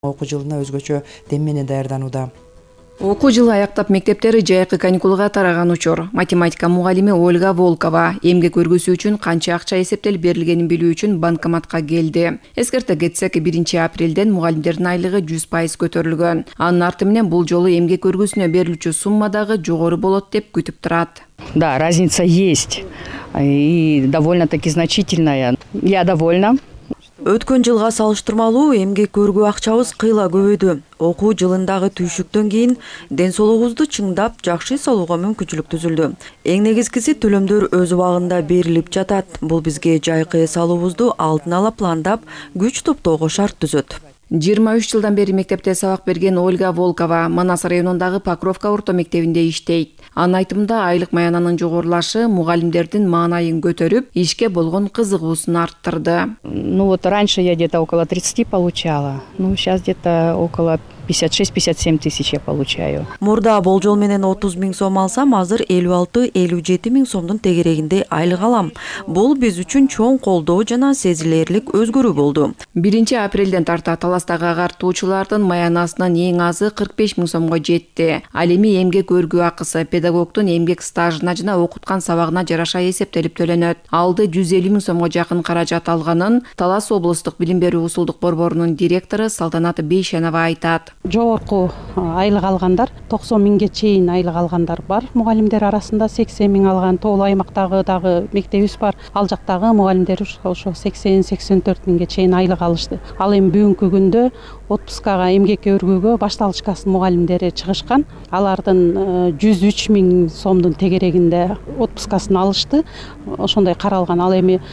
окуу жылына өзгөчө дем менен даярданууда. Окуу жылы аяктап мектептери жайкы каникулга тараган учур. Математика мугалими Ольга Волкова эмгек өргүсү үчүн канча акча эсептелип берилгенин билүү үчүн банкоматка келди. Эскерте кетсек, 1-апрелден мугалимдердин айлыгы 100% көтөрүлгөн. Анын арты менен бул жолу эмгек өргүсүнө берилүүчү сумма дагы жогору болот деп күтүп турат. Да, разница есть и довольно-таки значительная. Я довольна. Өткөн жылга салыштырмалуу эмгек өргүү акчабыз кыйла көбөйдү. Окуу жылындагы түйшүктөн кийин ден соолугубузду чыңдап жакшы салууга мүмкүнчүлүк түзүлдү. Эң негизгиси төлөмдөр өз убагында берилип жатат. Бул бизге жайкы салуубузду алдын ала пландап, күч топтоого шарт түзөт. 23 жылдан бери мектепте сабак берген Ольга Волкова Манас районундагы Покровка орто мектебинде иштейт. Анын айтымында айлык маянанын жогорулашы мугалимдердин маанайын көтөрүп, ишке болгон кызыгуусун арттырды. Вот раньше я где-то около 30 получала, сейчас где-то около 56-57 тысяч я получаю. Мурда болжол менен 30 000 сом алсам, азыр 56-57 000 сомдун тегерегинде айлык алам. Бул биз үчүн чоң колдоо жана сезилерлик өзгөрүү болду. 1-апрелден тарта таластагы агартуучулардын маянасынын эң азы 45 000 сомго жетти. Ал эми эмгек өргүү акысы педагогдун эмгек стажына жана окуткан сабагына жараша эсептелип төлөнөт. Алды 150 000 сомго жакын каражат алганын Талас облустук билим берүү усулдук борборунун директору Салтанат Бейшенова айтат. Жогорку айлык алгандар 90 000ге чейин айлык алгандар бар. Мугалимдер арасында 80 000 алган тоолуу аймактагы дагы мектебибиз бар. Ал жактагы мугалимдер ошо 80-84 000ге чейин айлык алышты. Ал эми бүгүнкү күндө отпускага эмгек өргүүгө башталышкасын мугалимдери чыгышкан. Алардын 103 000 сомдун тегерегинде отпускасын алышты. Ошондой каралган. Ал эми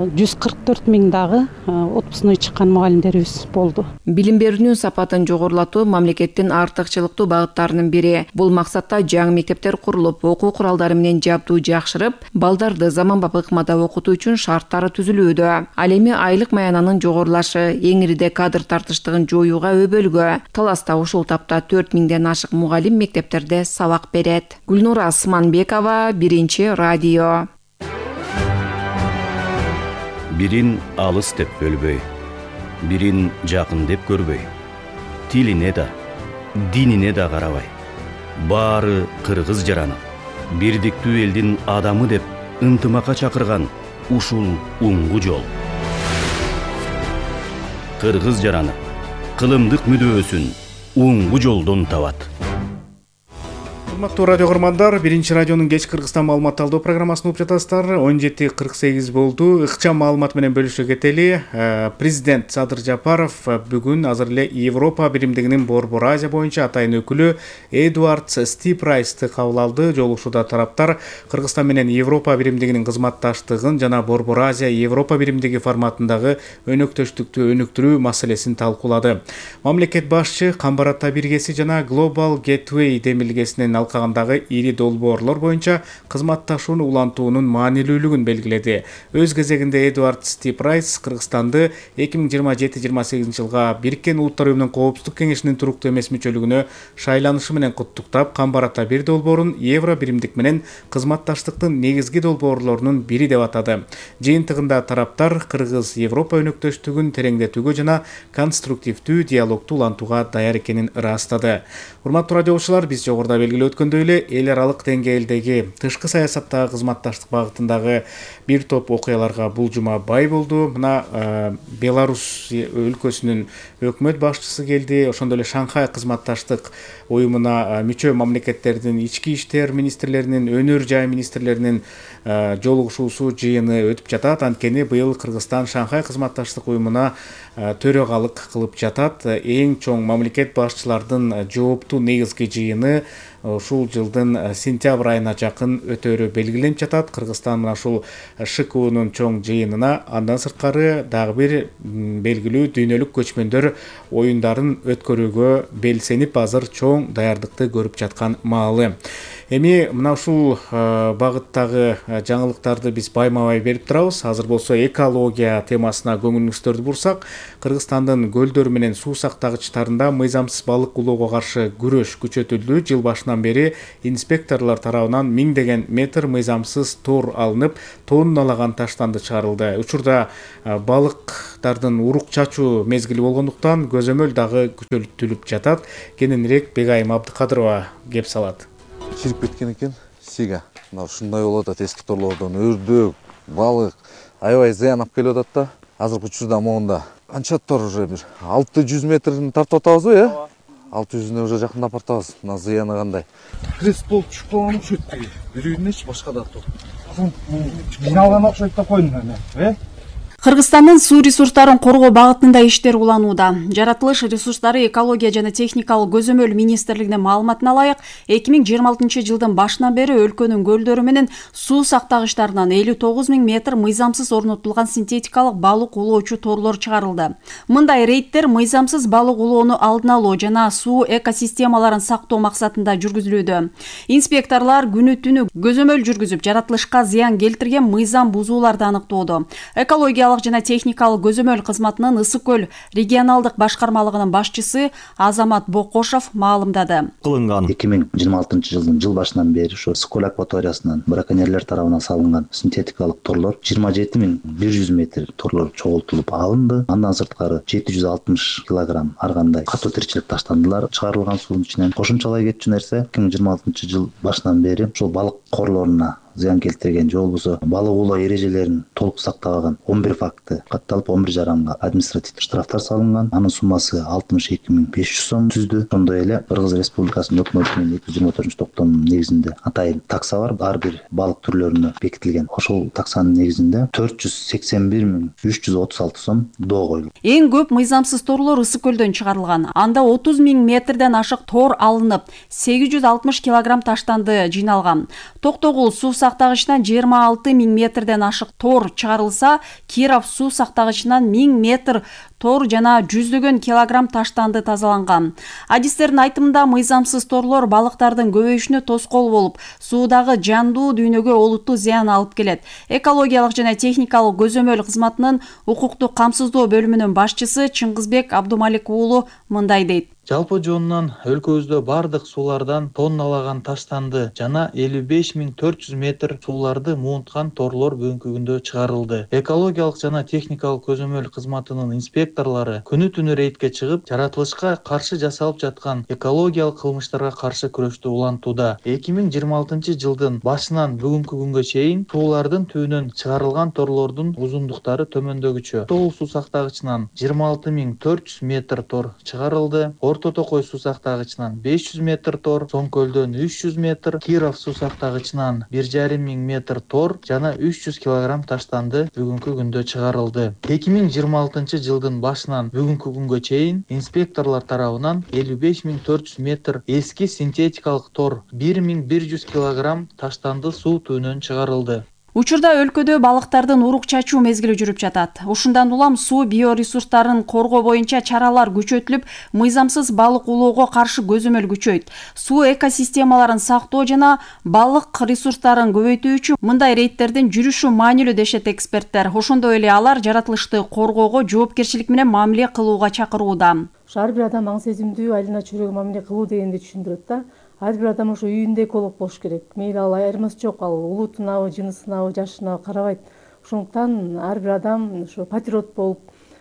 144 000 дагы отпускный чыккан мугалимдерибиз болду. Билим берүүнүн сапатын жогорулатуу мамлекеттин артыкчылыктуу багыттарынын бири. Бул максатта жаңы мектептер курулуп, окуу куралдары менен жабдуу жакшырып, балдарды заманбап ыкмада окутуу үчүн шарттары түзүлүүдө. Ал эми айлык маянанын жогорулашы эңириде кадр тартыштыгын жоюуга өбөлгө. Таласта ушул тапта 4 000ден ашык мугалим мектептерде сабак берет. Гүлнура Асманбекова, 1-радио. Бирин алыс деп бөлбөй, бирин жакын деп көрбөй, тилине да, динине да карабай, баары кыргыз жараны, бирдиктүү элдин адамы деп ынтымакка чакырган ушул уңгу жол. Кыргыз жараны кылымдык мүдөөсүн уңгу жолдон табат. Урматтуу радио көрөрмандар, 1-радионун кеч Кыргызстан маалымат алуу программасын угуп жатасыздар. 17:48 болду. Ыкчам маалымат менен бөлүшө кетели. Президент Садыр Жапаров бүгүн азыр эле Европа биримдигинин Борбор Азия боюнча атайын өкүлү Эдуард Стипрайсты кабыл алды. Жолугушууда тараптар Кыргызстан менен Европа биримдигинин кызматташтыгын жана Борбор Азия Европа биримдиги форматындагы өнөктөштүктү өнүктүрүү маселесин талкуулады. Мамлекет башчы Камбар Ата биргеси жана Global Gateway демилгесинин алкагындагы ири долбоорлор боюнча кызматташууну улантуунун маанилүүлүгүн белгиледи. Өз кезегинде Эдуард Стипрайс Кыргызстанды 2027-28 жылга Бириккен Улуттар Уюмунун Коопсуздук кеңешинин туруктуу эмес мүчөлүгүнө шайланышы менен куттуктап, Камбар Ата бир долбоорун Евро биримдик менен кызматташтыктын негизги долбоорлорунун бири деп атады. Жыйынтыгында тараптар Кыргыз Европа өнөктөштүгүн тереңдетүүгө жана конструктивдүү диалогду улантууга даяр экенин ырастады. Урматтуу радиочулар, биз жогоруда белгилеп өткөндөй эле эл аралык деңгээлдеги тышкы саясаттагы кызматташтык багытындагы бир топ окуяларга бул жума бай болду. Мына Беларусь өлкөсүнүн өкмөт башчысы келди. Ошондой эле Шанхай кызматташтык уюмуна мүчө мамлекеттердин ички иштер министрлеринин, өнөр жай министрлеринин жолугушуусу жыйыны өтүп жатат. Анткени быйыл Кыргызстан Шанхай кызматташтык уюмуна төрөгалык кылып жатат. Эң чоң мамлекет башчылардын жооптуу негизги жыйыны ушул жылдын сентябрь айына жакын өтөөрү белгиленип жатат. Кыргызстан мына ушул ШКУнун чоң жыйынына андан сырткары дагы бир белгилүү дүйнөлүк көчмөндөр оюндарын өткөрүүгө белсенип азыр чоң даярдыкты көрүп жаткан маалы. Эми мына ушул багыттагы жаңылыктарды биз байма-бай берип турабыз. Азыр болсо экология темасына көңүлүңүздөрдү бурсак, Кыргызстандын көлдөрү менен суу сактагычтарында мыйзамсыз балык улоого каршы күрөш күчөтүлдү. Жыл башынан бери инспекторлор тарабынан миңдеген метр мыйзамсыз тор алынып, тонналаган таштанды чыгарылды. Учурда балыктардын урук чачуу мезгили болгондуктан көзөмөл дагы күчөтүлүп жатат. Кененирээк Бегайым Абдыкадырова кеп салат. Чирип кеткен экен сига. Мына ушундай болуп атат, эски торлордон өрдөк, балык аябай зыян алып келип атат да. Азыркы учурда могунда канча тор уже бир 600 метрин тартып атабызбы, э? 600-үнө уже жакындап бартабыз. Мына зыяны кандай? Крест болуп түшүп калган окшойт. Бирүүнечи башка да тор. Жиналган окшойт да койдум эне, э? Кыргызстандын суу ресурстарын коргоо багытында иштер уланууда. Жаратылыш ресурстары экология жана техникалык көзөмөл министрлигинин маалыматына ылайык, 2026 жылдын башынан бери өлкөнүн көлдөрү менен суу сактагычтарынан 59 000 метр мыйзамсыз орнотулган синтетикалык балык улоочу торлор чыгарылды. Мындай рейдтер мыйзамсыз балык улоону алдын алуу жана суу экосистемаларын сактоо максатында жүргүзүлүүдө. Инспекторлар күнү-түнү көзөмөл жүргүзүп, жаратылышка зыян келтирген мыйзам бузууларды аныктоодо. Экология жана техникалык көзөмөл кызматынын Ысык көл регионалдык башкармалыгынын башчысы Азамат Бокошов маалымдады. Кылынган 2026 жылдын жыл башынан бери ушу Ысык көл акваториясынан браконьерлер тарабынан салынган синтетикалык торлор 27 100 метр торлор чогултулуп алынды. Андан сырткары 760 килограмм ар кандай катуу тиричилик таштандылар чыгарылган суунун ичинен. Кошумчалай кетчү нерсе 2026 жыл башынан бери ушул балык корлоруна зыян келтирген же болбосо балык улоо эрежелерин толук сактабаган 11 факты катталып 11 жаранга административдик штрафтар салынган. Анын суммасы 62 500 сом түздү. Ошондой эле Кыргыз Республикасынын өкмөтүнүн 224-токтомунун негизинде атайын такса бар. Ар бир балык түрлөрүнө бекитилген. Ошол таксанын негизинде 481 336 сом доо коюлду. Эң көп мыйзамсыз торлор Ысык көлдөн чыгарылган. Анда 30 000 метрден ашык тор алынып, 860 килограмм таштанды жыйналган. Токтогул суу сактагычынан 26 000 метрден ашык тор чыгарылса, Киров суу сактагычынан 1000 метр тор жана жүздөгөн килограмм таштанды тазаланган. Адистердин айтымында мыйзамсыз торлор балыктардын көбөйүшүнө тоскоол болуп, суудагы жандуу дүйнөгө олуттуу зыян алып келет. Экологиялык жана техникалык көзөмөл кызматынын укуктук камсыздоо бөлүмүнүн башчысы Чыңгызбек Абдумалик уулу мындай дейт. Жалпы жонунан өлкөбүздө бардык суулардан тонналаган таштанды жана 55 400 метр сууларды муунткан торлор бүгүнкү күндө чыгарылды. Экологиялык жана техникалык көзөмөл кызматынын инспекторлору күнү-түнү рейдке чыгып, жаратылышка каршы жасалып жаткан экологиялык кылмыштарга каршы күрөштү улантууда. 2026 жылдын башынан бүгүнкү күнгө чейин суулардын түбүнөн чыгарылган торлордун узундуктары төмөндөгүчө. Тоол суу сактагычынан 26 400 метр тор чыгарылды. Орто Токой суу сактагычынан 500 метр тор, Соңкөлдөн 300 метр, Киров суу сактагычынан 1,5 метр тор жана 300 килограмм таштанды бүгүнкү күндө чыгарылды. 2026 жылдын башынан бүгүнкү күнгө чейин инспекторлор тарабынан 55 400 метр эски синтетикалык тор, 1100 килограмм таштанды суу түбүнөн чыгарылды. Учурда өлкөдө балыктардын урук чачуу мезгили жүрүп жатат. Ушундан улам суу биоресурстарын коргоо боюнча чаралар күчөтүлүп, мыйзамсыз балык улоого каршы көзөмөл күчөйт. Суу экосистемаларын сактоо жана балык ресурстарын көбөйтүү үчүн мындай рейдтердин жүрүшү маанилүү дешет эксперттер. Ошондой эле алар жаратылышты коргоого жоопкерчилик менен мамиле кылууга чакырууда. Ар бир адам аң сезимдүү, айлана чөйрөгө мамиле кылуу дегенди түшүндүрөт да. Ар бир адам ошо үйүндө эколог болуш керек. Мейли ал айырмасы жок, ал улутунабы, жынысынабы, жашынабы карабайт. Ошондуктан ар бир адам ошо патриот болуп,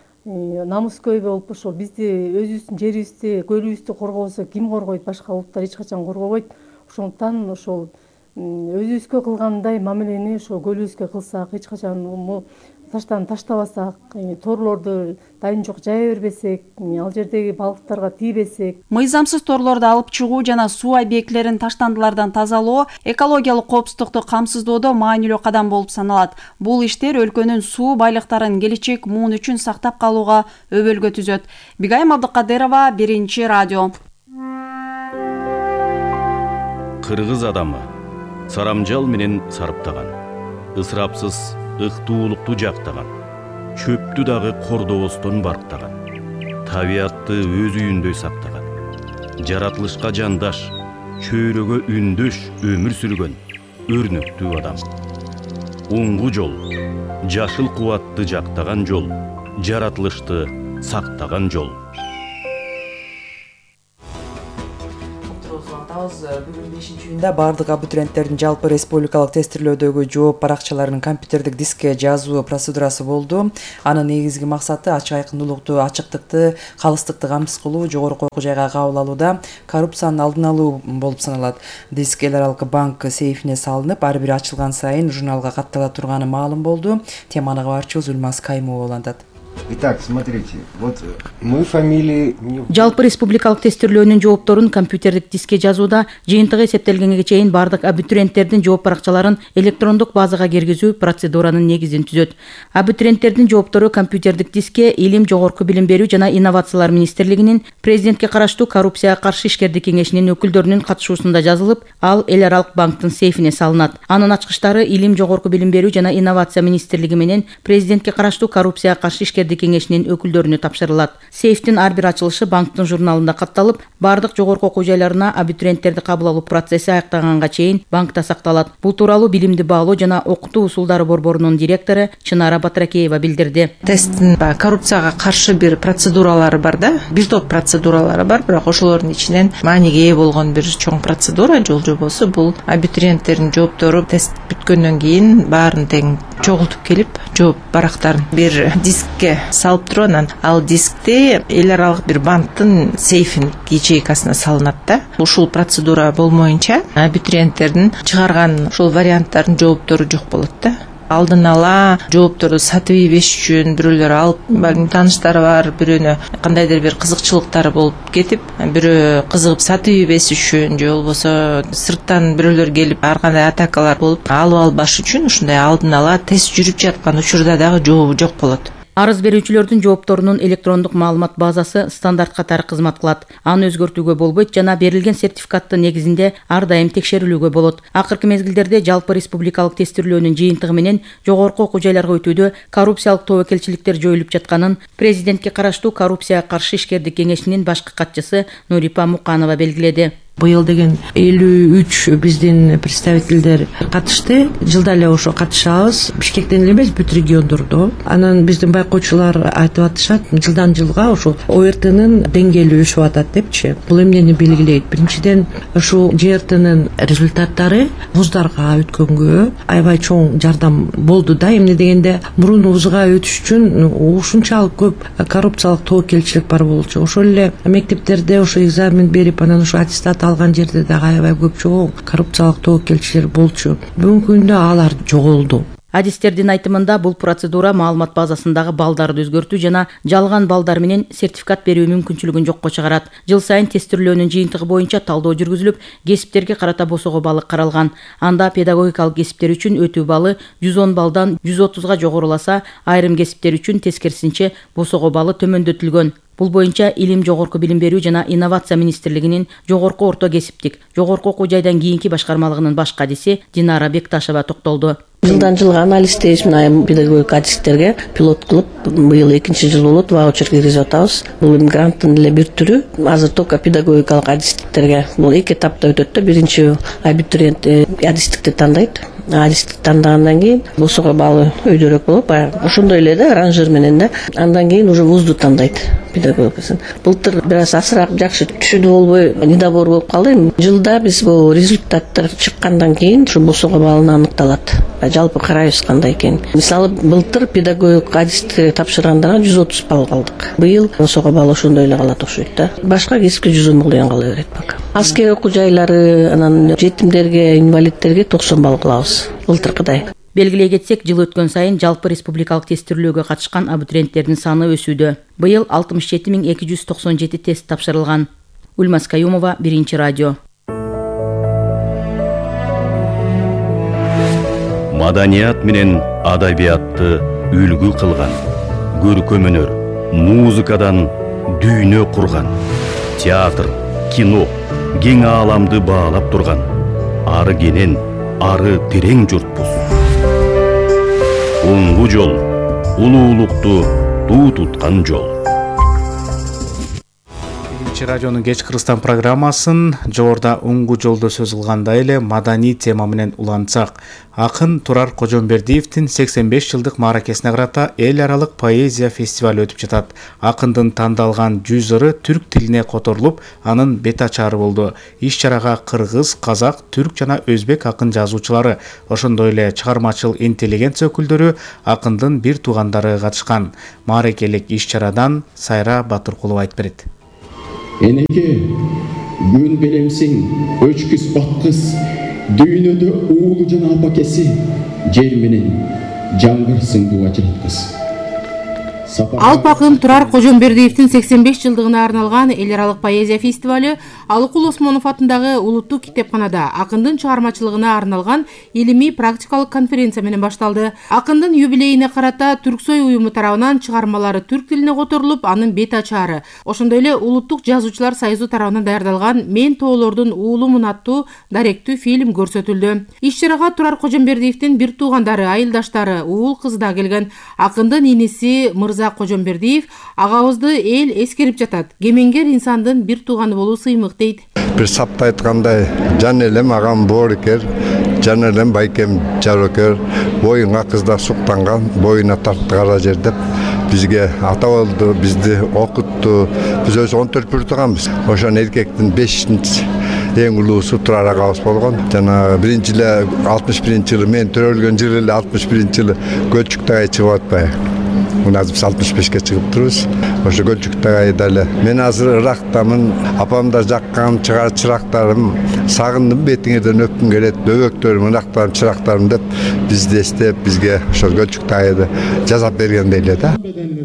намыскөй болуп, ошо бизди өзүбүздүн жерибизди, көлүбүздү коргобосо ким коргойт? Башка улуттар эч качан коргобойт. Ошондуктан ошол өзүбүзгө кылгандай мамилени ошо көлүбүзгө кылсак, эч качан таштан таштабасак, торлорду дайын жок жая бербесек, ал жердеги балыктарга тийбесек. Мыйзамсыз торлорду алып чыгуу жана суу объектилерин таштандылардан тазалоо экологиялык коопсуздукту камсыздоодо маанилүү кадам болуп саналат. Бул иштер өлкөнүн суу байлыктарын келечек муун үчүн сактап калууга өбөлгө түзөт. Бегайым Абдыкадырова, Биринчи радио. Кыргыз адамы сарамжал менен сарыптаган, ысырапсыз ыктуулукту жактаган, чөптү дагы кордобостон барктаган, табиатты өз үйүндөй сактаган, жаратылышка жандаш, чөйрөгө үндөш өмүр сүргөн өрнөктүү адам. Оңгу жол, жашыл кубатты жактаган жол, жаратылышты сактаган жол. Бүгүн 5-июнда бардык абитуриенттердин жалпы республикалык тестирлөөдөгү жооп баракчаларынын компьютердик дискке жазуу процедурасы болду. Анын негизги максаты ачык айкындуулукту, ачыктыкты, калыстыкты камсыз кылуу, жогорку окуу жайга кабыл алууда коррупциянын алдын алуу болуп саналат. Диск эл аралык банк сейфине салынып, ар бир ачылган сайын журналга каттала турганы маалым болду. Теманы кабарчыбыз Үлмаз Каймова улантат. Итак, смотрите, вот мы фамилии... Жалпы республикалык тестирлөөнүн жоопторун компьютердик дискке жазууда жыйынтыгы эсептелгенге чейин бардык абитуриенттердин жооп баракчаларын электрондук базага киргизүү процедуранын негизин түзөт. Абитуриенттердин жооптору компьютердик дискке Илим, жогорку билим берүү жана инновациялар министрлигинин, президентке караштуу коррупцияга каршы ишкердик кеңешинин өкүлдөрүнүн катышуусунда жазылып, ал эл аралык банктын сейфине салынат. Анын ачкычтары Илим, жогорку билим берүү жана инновация министрлиги менен президентке караштуу коррупцияга каршы ишкердик кеңешинин өкүлдөрүнө тапшырылат. Сейфтин ар бир ачылышы банктын журналында катталып, бардык жогорку окуу жайларына абитуриенттерди кабыл алуу процесси аяктаганга чейин банкта сакталат. Бул тууралуу Билимди баалоо жана окутуу усулдары борборунун директору Чынара Батракеева билдирди. Тесттин коррупцияга каршы бир процедуралары бар да, бир топ процедуралары бар, бирок ошолордун ичинен мааниге ээ болгон бир чоң процедура жол жобосу бул абитуриенттердин жооптору тест бүткөндөн кийин баарын тең чогултуп келип, жооп барактарын бир дискке салып туруп, анан ал дискте эл аралык бир банктын сейфин ячейкасына салынат да. Ушул процедура болмоюнча абитуриенттердин чыгарган ушул варианттардын жооптору жок болот да. Алдын ала жоопторду сатып ийбеш үчүн бирөөлөр алып, тааныштары бар, бирөөнө кандайдыр бир кызыкчылыктары болуп кетип, бирөө кызыгып сатып ийбес үчүн же болбосо сырттан бирөөлөр келип ар кандай атакалар болуп алып албаш үчүн ушундай алдын ала тест жүрүп жаткан учурда дагы жообу жок болот. Арыз берүүчүлөрдүн жоопторунун электрондук маалымат базасы стандарт катары кызмат кылат. Аны өзгөртүүгө болбойт жана берилген сертификаттын негизинде ар дайым текшерилүүгө болот. Акыркы мезгилдерде жалпы республикалык тестирлөөнүн жыйынтыгы менен жогорку окуу жайларга өтүүдө коррупциялык тобокелчиликтер жоюлуп жатканын президентке караштуу коррупцияга каршы ишкердик кеңешинин башкы катчысы Нурипа Муканова белгиледи. Быйыл деген 53 биздин представительдер катышты. Жылда эле ошо катышабыз. Бишкектен эле эмес, бүт региондордо. Анан биздин байкоочулар айтып атышат, жылдан жылга ошо ОРТнын деңгээли өсүп атат депчи. Бул эмнени белгилейт? Биринчиден, ошо ЖРТнын результаттары вуздарга өткөнгө аябай чоң жардам болду да. Эмне дегенде, мурун вузга өтүш үчүн ушунчалык көп коррупциялык тобокелчилик бар болчу. Ошол эле мектептерде ошо экзамен берип, анан ошо аттестат алган жерде дагы аябай көп чоң коррупциялык тобокелчилер болчу. Бүгүнкү күндө алар жоголду. Адистердин айтымында бул процедура маалымат базасындагы балдарды өзгөртүү жана жалган балдар менен сертификат берүү мүмкүнчүлүгүн жокко чыгарат. Жыл сайын тестирлөөнүн жыйынтыгы боюнча талдоо жүргүзүлүп, кесиптерге карата босого балы каралган. Анда педагогикалык кесиптер үчүн өтүү балы 110 балдан 130га жогоруласа, айрым кесиптер үчүн тескерисинче босого балы төмөндөтүлгөн. Бул боюнча Илим, жогорку билим берүү жана инновация министрлигинин жогорку орто кесиптик, жогорку окуу жайдан кийинки башкармалыгынын баш кадиси Динара Бекташева токтолду. Жылдан жылга анализдейбиз, мына педагогик адистерге пилот кылып, быйыл 2-нчи жыл болот, ваучер киргизип атабыз. Бул гранттын эле бир түрү. Азыр только педагогикалык адистиктерге бул 2 этапта өтөт да. Биринчи абитуриент адистикти тандайт. Адистикти тандагандан кийин босого балы өйдөрөөк болуп, ошондой эле да ранжир менен да. Андан кийин уже вузду тандайт педагогикасын. Былтыр бир аз асыраак жакшы түшүнүү болбой, недобор болуп калды. Жылда биз бул результаттар чыккандан кийин ушу босого балыны аныкталат. Жалпы карайбыз кандай экен. Мисалы, былтыр педагогик адистикти тапшыргандарга 130 балл калдык. Быйыл босого балл ошондой эле калат окшойт да. Башка кесипке 110 балл кала берет пока. Аскер окуу жайлары, анан жетимдерге, инвалидтерге 90 балл кылабыз. Былтыркыдай. Белгилей кетсек, жыл өткөн сайын жалпы республикалык тестирлөөгө катышкан абитуриенттердин саны өсүүдө. Быйыл 67297 тест тапшырылган. Үлмаз Каюмова, 1-чи радио. Маданият менен адабиятты үлгү кылган, көркөм өнөр, музыкадан дүйнө курган, театр, кино, кең ааламды баалап турган, ары кенен, ары терең журтпуз. Оңгу жол, улуулукту туу туткан жол. биринчи радионун кеч Кыргызстан программасын жогоруда оңгу жолдо сөз кылгандай эле маданий тема менен улантсак. Акын Турар Кожомбердиевдин 85 жылдык мааракесине карата эл аралык поэзия фестиваль өтүп жатат. Акындын тандалган 100 ыры түрк тилине которулуп, анын бет ачары болду. Иш чарага кыргыз, казак, түрк жана өзбек акын жазуучулары, ошондой эле чыгармачыл интеллигенция өкүлдөрү, акындын бир туугандары катышкан. Мааракелик иш чарадан Сайра Батыркулова айтып берет. Энеке, күн белемсиң, өчкүс баткыс, дүйнөдө уулу жана апакеси, жер менен жаңгырсың буга жаткыс. Алып акын Турар Кожомбердиевдин 85 жылдыгына арналган эл аралык поэзия фестивалю Алыкул Осмонов атындагы улуттук китепканада акындын чыгармачылыгына арналган илимий практикалык конференция менен башталды. Акындын юбилейине карата Түрксой уюму тарабынан чыгармалары түрк тилине которулуп, анын бет ачары. Ошондой эле улуттук жазуучулар союзу тарабынан даярдалган Мен тоолордун уулумун аттуу даректүү фильм көрсөтүлдү. Иш чарага Турар Кожомбердиевдин бир туугандары, айылдаштары, уул кызы да келген. Акындын иниси Мырза Кожомбердиев агабызды эл эскерип жатат. Кемеңгер инсандын бир тууганы болуу сыймык дейт. Бир сапта айткандай, жан элем агам боорекер, жан элем байкем жарокер, боюңа кыздар суктанган, боюна тартты кара жер деп бизге ата болду, бизди окутту. Биз өзү 14 бүр тууганбыз. Ошон эркектин 5-чи эң улуусу Турар агабыз болгон. Жана биринчи эле 61-жылы мен төрөлгөн жылы эле 61-жылы Көлчүктагай чыгып атпайбы. Азыр 65-ке чыгып турубуз. Ошо Көлчүктагайда эле мен азыр Ырактамын, апамда жаккан чырактарым, сагындым бетиңерден өпкүм келет, дөбөктөрүм, ырактарым, чырактарым деп бизди эстеп, бизге ошо Көлчүктагайды жазап бергендей эле да.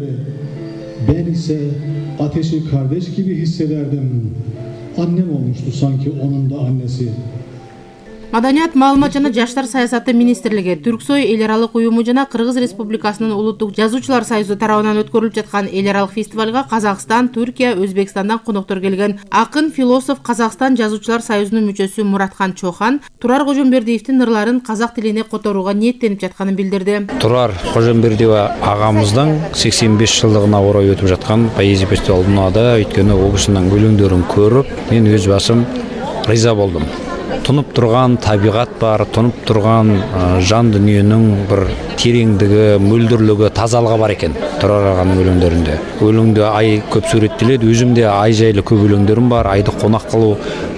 Ben ise ateşi kardeş gibi hissederdim. Annem olmuştu sanki onun da annesi. Маданият, маалымат жана жаштар саясаты министрлиги, Түрксой эл аралык уюму жана Кыргыз Республикасынын улуттук жазуучулар союзу тарабынан өткөрүлүп жаткан эл аралык фестивалга Казакстан, Түркия, Өзбекстандан коноктор келген. Акын, философ, Казакстан жазуучулар союзунун мүчөсү Муратхан Чохан Турар Кожомбердиевдин ырларын казак тилине которууга ниеттенип жатканын билдирди. Турар Кожомбердиев агамыздын 85 жылдыгына орой өтүп жаткан поэзия фестивалына да, өйткөнү ол кишинин өлөңдөрүн көрүп, мен өз басым риза болдум. Тунуп турган табигат бар, тунуп турган жан дүниенің бір тереңдігі, мөлдірлігі, тазалығы бар екен Турар аганын өлеңдерінде. Өлеңде ай көп суреттеледі, өзімде ай жайлы көп өлеңдерім бар. Айды қонақ қылу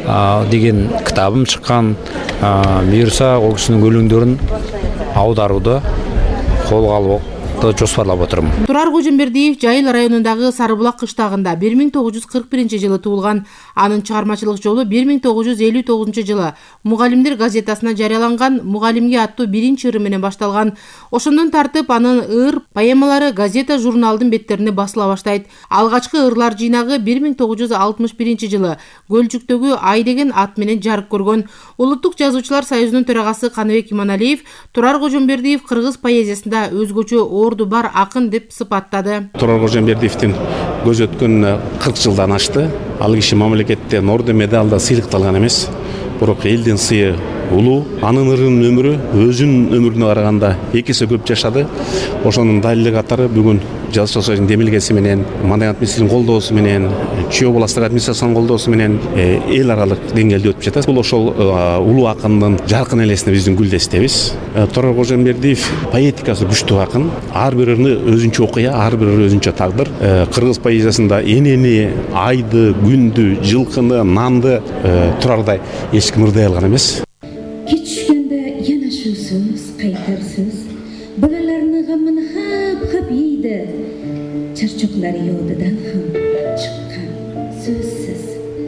деген кітабым шыққан. Бұйырса ол кісінің өлеңдерін аударуды қолға алып жоспарлап отырмын. Турар Кожомбердиев Жайыл районундагы Сарыбулак кыштагында 1941-жылы туулган. Анын чыгармачылык жолу 1959-жылы Мугалимдер газетасына жарыяланган Мугалимге аттуу биринчи ыры менен башталган. Ошондон тартып анын ыр, поэмалары газета журналдын беттерине басыла баштайт. Алгачкы ырлар жыйнагы 1961-жылы Көлчүктөгү Ай деген ат менен жарык көргөн. Улуттук жазуучулар союзунун төрагасы Каныбек Иманалиев Турар Кожомбердиев кыргыз поэзиясында өзгөчө орду бар акын деп сыпаттады. Турар Кожомбердиевдин көз өткөн 40 жылдан ашты. Ал киши мамлекеттен орден медалда сыйлыкталган эмес, бирок элдин сыйы улуу. Анын ырынын өмүрү өзүнүн өмүрүнө караганда 2 эсе көп жашады. Ошонун далили катары бүгүн жазуучулар союзунун демилгеси менен, маданият министринин колдоосу менен, Чүй областык администрациянын колдоосу менен эл аралык деңгээлде өтүп жатат. Бул ошол улуу акындын жаркын элесине биздин гүлдестебиз. Турар Кожомбердиев поэтикасы күчтүү акын. Ар бир ыры өзүнчө окуя, ар бир ыры өзүнчө тагдыр. Кыргыз поэзиясында энени, айды, күндү, жылкыны, нанды Турардай эч ким ырдай алган эмес. Küçükende yanaşıyorsunuz, kaytarsız. Balalarını gamını hap yiydi. Çarçokları yoldadan ham çıkan sözsüz.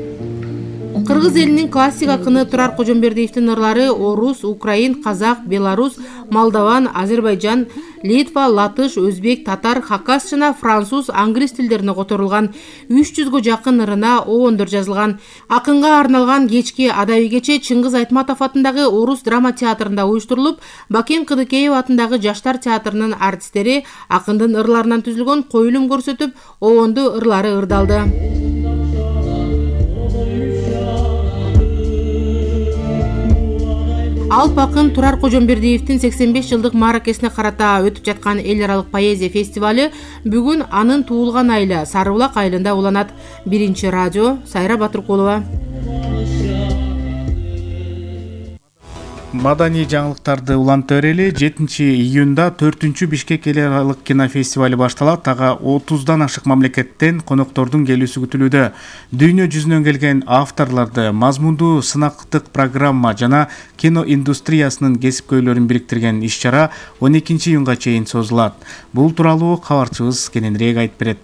Кыргыз элинин классик акыны Турар Кожомбердиевдин ырлары орус, украин, казак, белорус, молдаван, азербайджан, литва, латыш, өзбек, татар, хакас жана француз, англис тилдерине которулган. 300гө жакын ырына оондор жазылган. Акынга арналган кечки адаби кече Чыңгыз Айтматов атындагы орус драма театрында уюштурулуп, Бакен Кыдыкеев атындагы жаштар театрынын артисттери акындын ырларынан түзүлгөн коюлум көрсөтүп, оонду ырлары ырдалды. Алып акын Турар Кожомбердиевдин 85 жылдык мааракесине карата өтүп жаткан эл аралык поэзия фестивалю бүгүн анын туулган айылы Сары Булак айылында уланат. Биринчи радио, Сайра Батыркулова. Маданий жаңылыктарды улантып берели. 7-июнда 4-үнчү Бишкек эл аралык кинофестивалю башталат. Ага 30дан ашык мамлекеттен коноктордун келүүсү күтүлүүдө. Дүйнө жүзүнөн келген авторларды, мазмундуу сынактык программа жана кино индустриясынын кесипкөйлөрүн бириктирген иш-чара 12-июнга чейин созулат. Бул тууралуу кабарчыбыз кененирээк айтып берет.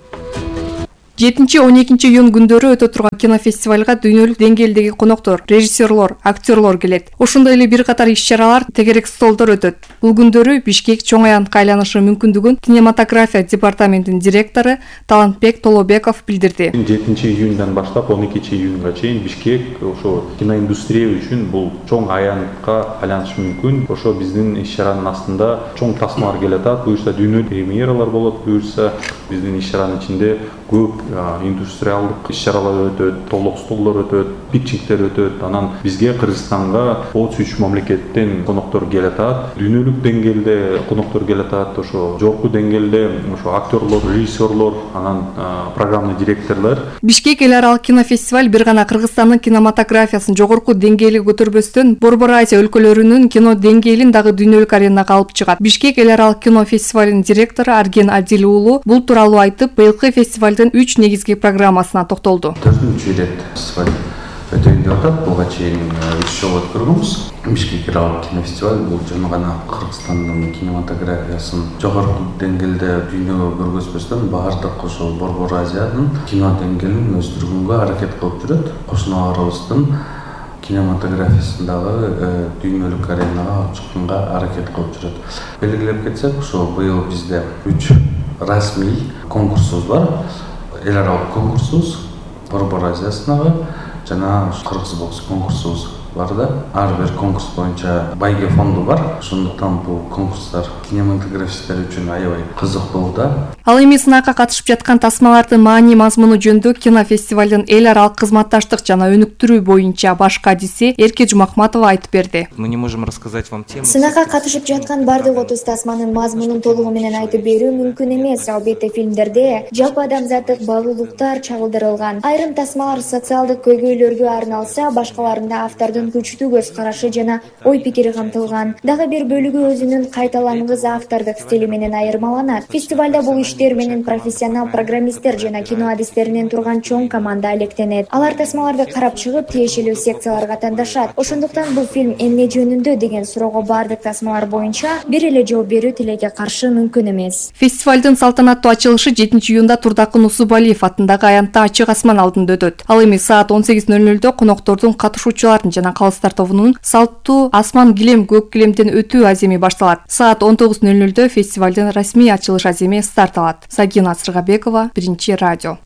7-12 июн күндөрү өтө турган кинофестивалга дүйнөлүк деңгээлдеги коноктор, режиссерлор, актерлор келет. Ошондой эле бир катар иш-чаралар, тегерек столдор өтөт. Бул күндөрү Бишкек чоң аянтка айланышы мүмкүндүгүн кинематография департаментинин директору Талантбек Толобеков билдирди. 7-июндан баштап 12-июнга чейин Бишкек ошо киноиндустрия үчүн бул чоң аянтка айланышы мүмкүн. Ошо биздин иш-чаранын астында чоң тасмалар келет. Буюрса дүйнөлүк премьералар болот, буюрса биздин иш-чаранын ичинде көп индустриалдык иш-чаралар өтөт, толук столдор өтөт, питчингдер өтөт. Анан бизге Кыргызстанга 33 мамлекеттен коноктор келет. Дүйнөлүк деңгээлде коноктор келет. Ошо жогорку деңгээлде ошо актерлор, режиссерлор, анан программный директорлор. Бишкек эл аралык кинофестиваль бир гана Кыргызстандын кинематографиясын жогорку деңгээлге көтөрбөстөн, Борбор Азия өлкөлөрүнүн кино деңгээлин дагы дүйнөлүк аренага алып чыгат. Бишкек эл аралык кинофестивалынын директору Арген Адил уулу бул тууралуу айтып, быйылкы фестивалдын 3 негизги программасына токтолду. 4-чү ирет фестиваль өтөйүн деп атат. Буга чейин 3 жолу өткөргөнбүз. Бишкек эл аралык кинофестиваль бул жана гана Кыргызстандын кинематографиясын жогорку деңгээлде дүйнөгө көргөзбөстөн, баардык ошо Борбор Азиянын кино деңгээлин өстүргөнгө аракет кылып жүрөт. Кошуналарыбыздын кинематографиясын дагы дүйнөлүк аренага алып чыкканга аракет кылып жүрөт. Белгилеп кетсек, ошо быйыл бизде 3 расмий конкурсубуз бар. Эл аралык конкурсубуз, Борбор Азиясынагы жана Кыргыз бокс конкурсубуз бар да. Ар бир конкурс боюнча байге фонду бар. Ошондуктан бул конкурстар кинематографисттер үчүн аябай кызыктуу да. Ал эми сынакка катышып жаткан тасмалардын маани мазмуну жөнүндө кинофестивалдын эл аралык кызматташтык жана өнүктүрүү боюнча баш кадиси Эрке Жумахматова айтып берди. Мы не можем рассказать вам тему. Сынакка катышып жаткан бардык 30 тасманын мазмунун толугу менен айтып берүү мүмкүн эмес. Албетте фильмдерде жалпы адамзаттык баалуулуктар чагылдырылган. Айрым тасмалар социалдык көйгөйлөргө арналса, башкаларында автордун күчтүү көз карашы жана ой пикири камтылган. Дагы бир бөлүгү өзүнүн кайталангыс автордук стили менен айырмаланат. Фестивалда бул иштер менен профессионал программисттер жана кино адистеринен турган чоң команда алектенет. Алар тасмаларды карап чыгып, тиешелүү секцияларга тандашат. Ошондуктан бул фильм эмне жөнүндө деген суроого бардык тасмалар боюнча бир эле жооп берүү тилекке каршы мүмкүн эмес. Фестивалдын салтанаттуу ачылышы 7-июнда Турдакын Усубалиев атындагы аянтта ачык асман алдында өтөт. Ал эми саат 18:00 коноктордун, катышуучулардын жана калыстар тобунун салттуу асман килем көк килемден өтүү аземи башталат. Саат 19:00 фестивалдын расмий ачылыш аземи старт алат. Сагина Сыргабекова, Биринчи радио.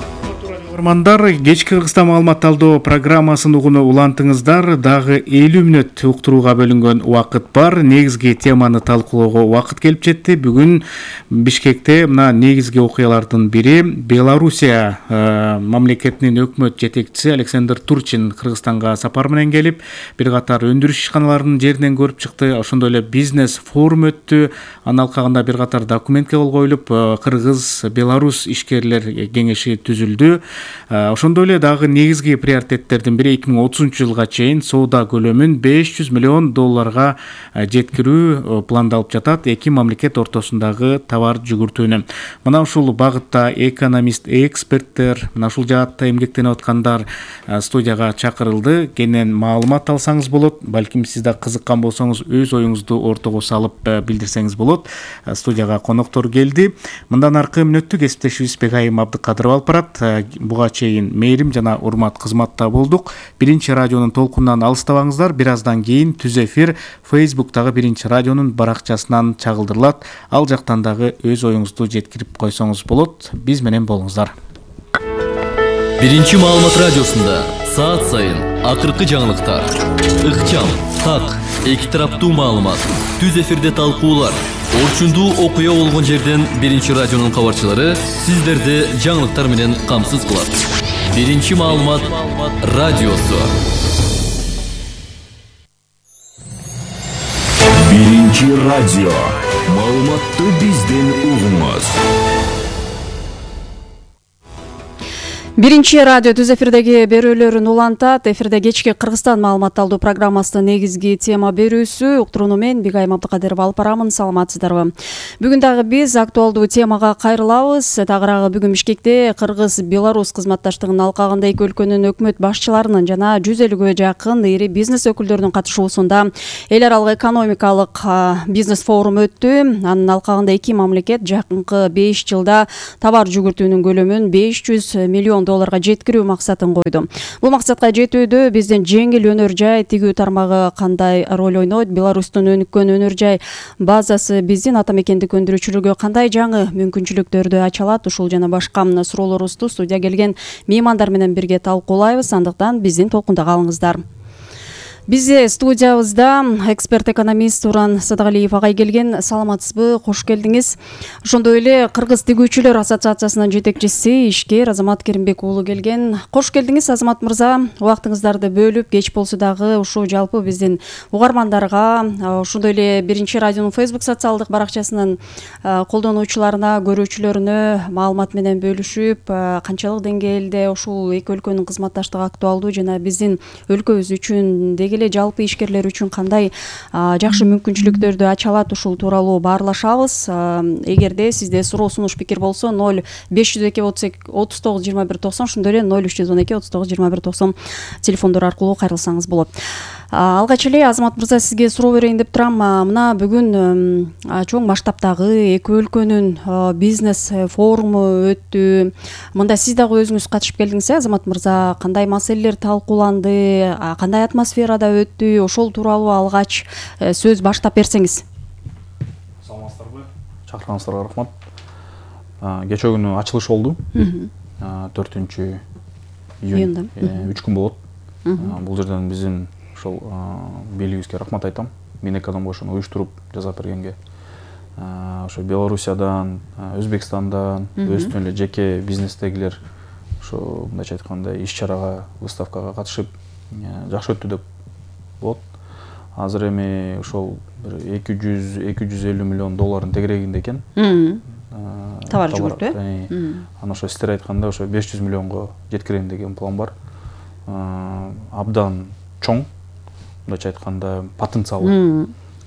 Көрөрмандар, кечки Кыргызстан маалымат талдоо программасын угуну улантыңыздар. Дагы 50 мүнөт уктурууга бөлүнгөн убакыт бар. Негизги теманы талкуулоого убакыт келип жетти. Бүгүн Бишкекте мына негизги окуялардын бири Белоруссия мамлекетинин өкмөт жетекчиси Александр Турчин Кыргызстанга сапар менен келип, бир катар өндүрүш ишканаларынын жеринен көрүп чыкты. Ошондой эле бизнес форум өттү. Анын алкагында бир катар документке кол коюлуп, Кыргыз-Беларусь ишкерлер кеңеши түзүлдү. Ошондой эле дагы негизги приоритеттердин бири 2030 жылга чейин соода көлөмүн $500 миллион жеткирүү пландалып жатат эки мамлекет ортосундагы товар жүгүртүүнү. Мына ушул багытта экономист, эксперттер, мына ушул жаатта эмгектенип аткандар студияга чакырылды. Кенен маалымат алсаңыз болот. Балким сиз да кызыккан болсоңуз өз оюңузду ортого салып билдирсеңиз болот. Студияга коноктор келди. Мындан аркы мүнөттү кесиптешибиз Бегайым Абдыкадыров алып барат. Буга чейин мээрим жана урмат кызматта болдук. Биринчи радионун толкунунан алыстабаңыздар. Бир аздан кийин түз эфир Facebooktагы Биринчи радионун баракчасынан чагылдырылат. Ал жактан дагы өз оюңузду жеткирип койсоңуз болот. Биз менен болуңуздар. Биринчи маалымат радиосунда саат сайын акыркы жаңылыктар, ыкчам, так, эки тараптуу маалымат, түз эфирде талкуулар, орчундуу окуя болгон жерден Биринчи радионун кабарчылары сиздерди жаңылыктар менен камсыз кылат. Биринчи маалымат радиосу. Биринчи радио. Маалыматты бизден угуңуз. Биринчи радио түз эфирдеги берүүлөрүн улантат. Эфирде кечки Кыргызстан маалымат алуу программасынын негизги тема берүүсү. Уктурууну мен Бигайым Абдыкадырова алып барамын. Саламатсыздарбы? Бүгүн дагы биз актуалдуу темага кайрылабыз. Тагыраагы бүгүн Бишкекте Кыргыз-Беларусь кызматташтыгынын алкагында эки өлкөнүн өкмөт башчыларынын жана 150ге жакын ири бизнес өкүлдөрүнүн катышуусунда эл аралык экономикалык бизнес форум өттү. Анын алкагында эки мамлекет жакынкы 5 жылда товар жүгүртүүнүн көлөмүн 500 миллион долларга жеткирүү максатын койду. Бул максатка жетүүдө биздин жеңил өнөр жай тигүү тармагы кандай роль ойнойт? Беларустун өнүккөн өнөр жай базасы биздин ата мекендик өндүрүүчүлөргө кандай жаңы мүмкүнчүлүктөрдү ача алат? Ушул жана башка суроолорубузду студия келген меймандар менен бирге талкуулайбыз. Андыктан биздин толкунда калыңыздар. Бизде студиябызда эксперт-экономист Туран Садыгалиев агай келген. Саламатсызбы? Кош келдиңиз. Ошондой эле Кыргыз тигүүчүлөр ассоциациясынын жетекчиси ишкер Азамат Керимбек уулу келген. Кош келдиңиз, Азамат мырза. Убактыңыздарды бөлүп, кеч болсо дагы ушу жалпы биздин угармандарга, ошондой эле Биринчи радионун Facebook социалдык баракчасынын колдонуучуларына, көрүүчүлөрүнө маалымат менен бөлүшүп, канчалык деңгээлде ушул эки өлкөнүн кызматташтыгы актуалдуу жана биздин өлкөбүз үчүн эле жалпы ишкерлер үчүн кандай жакшы мүмкүнчүлүктөрдү ача алат, ушул тууралуу баарлашабыз. Эгерде сизде суроо сунуш пикир болсо 0502 39 21 90, ошондой эле 0312 39 21 90 телефондор аркылуу кайрылсаңыз болот. Алгач эле Азамат мырза, сизге суроо берейин деп турам. Мына бүгүн чоң масштабтагы эки өлкөнүн бизнес форуму өттү. Мында сиз дагы өзүңүз катышып келдиңиз, Азамат мырза. Кандай маселелер талкууланды, кандай атмосферада өттү? Ошол тууралуу алгач сөз баштап берсеңиз. Саламатсыздарбы? Чакырганыңыздарга рахмат. Кечээ күнү ачылыш болду. 4-июнь, 3 күн болот. Бул жерден биздин ошол бийлигибизге рахмат айтам. Минэкономго ошону уюштуруп жасап бергенге. Ошо Белоруссиядан, Өзбекстандан, өзүнүн эле жеке бизнестегилер ошо мындайча айтканда иш-чарага, выставкага катышып жакшы өттү деп болот. Азыр эми ошол 200-250 миллион доллардын тегерегинде экен. Товар жүгүртүү. Анан ошо сиздер айтканда ошо 500 миллионго жеткирем деген план бар. Абдан чоң, мындайча айтканда потенциалы.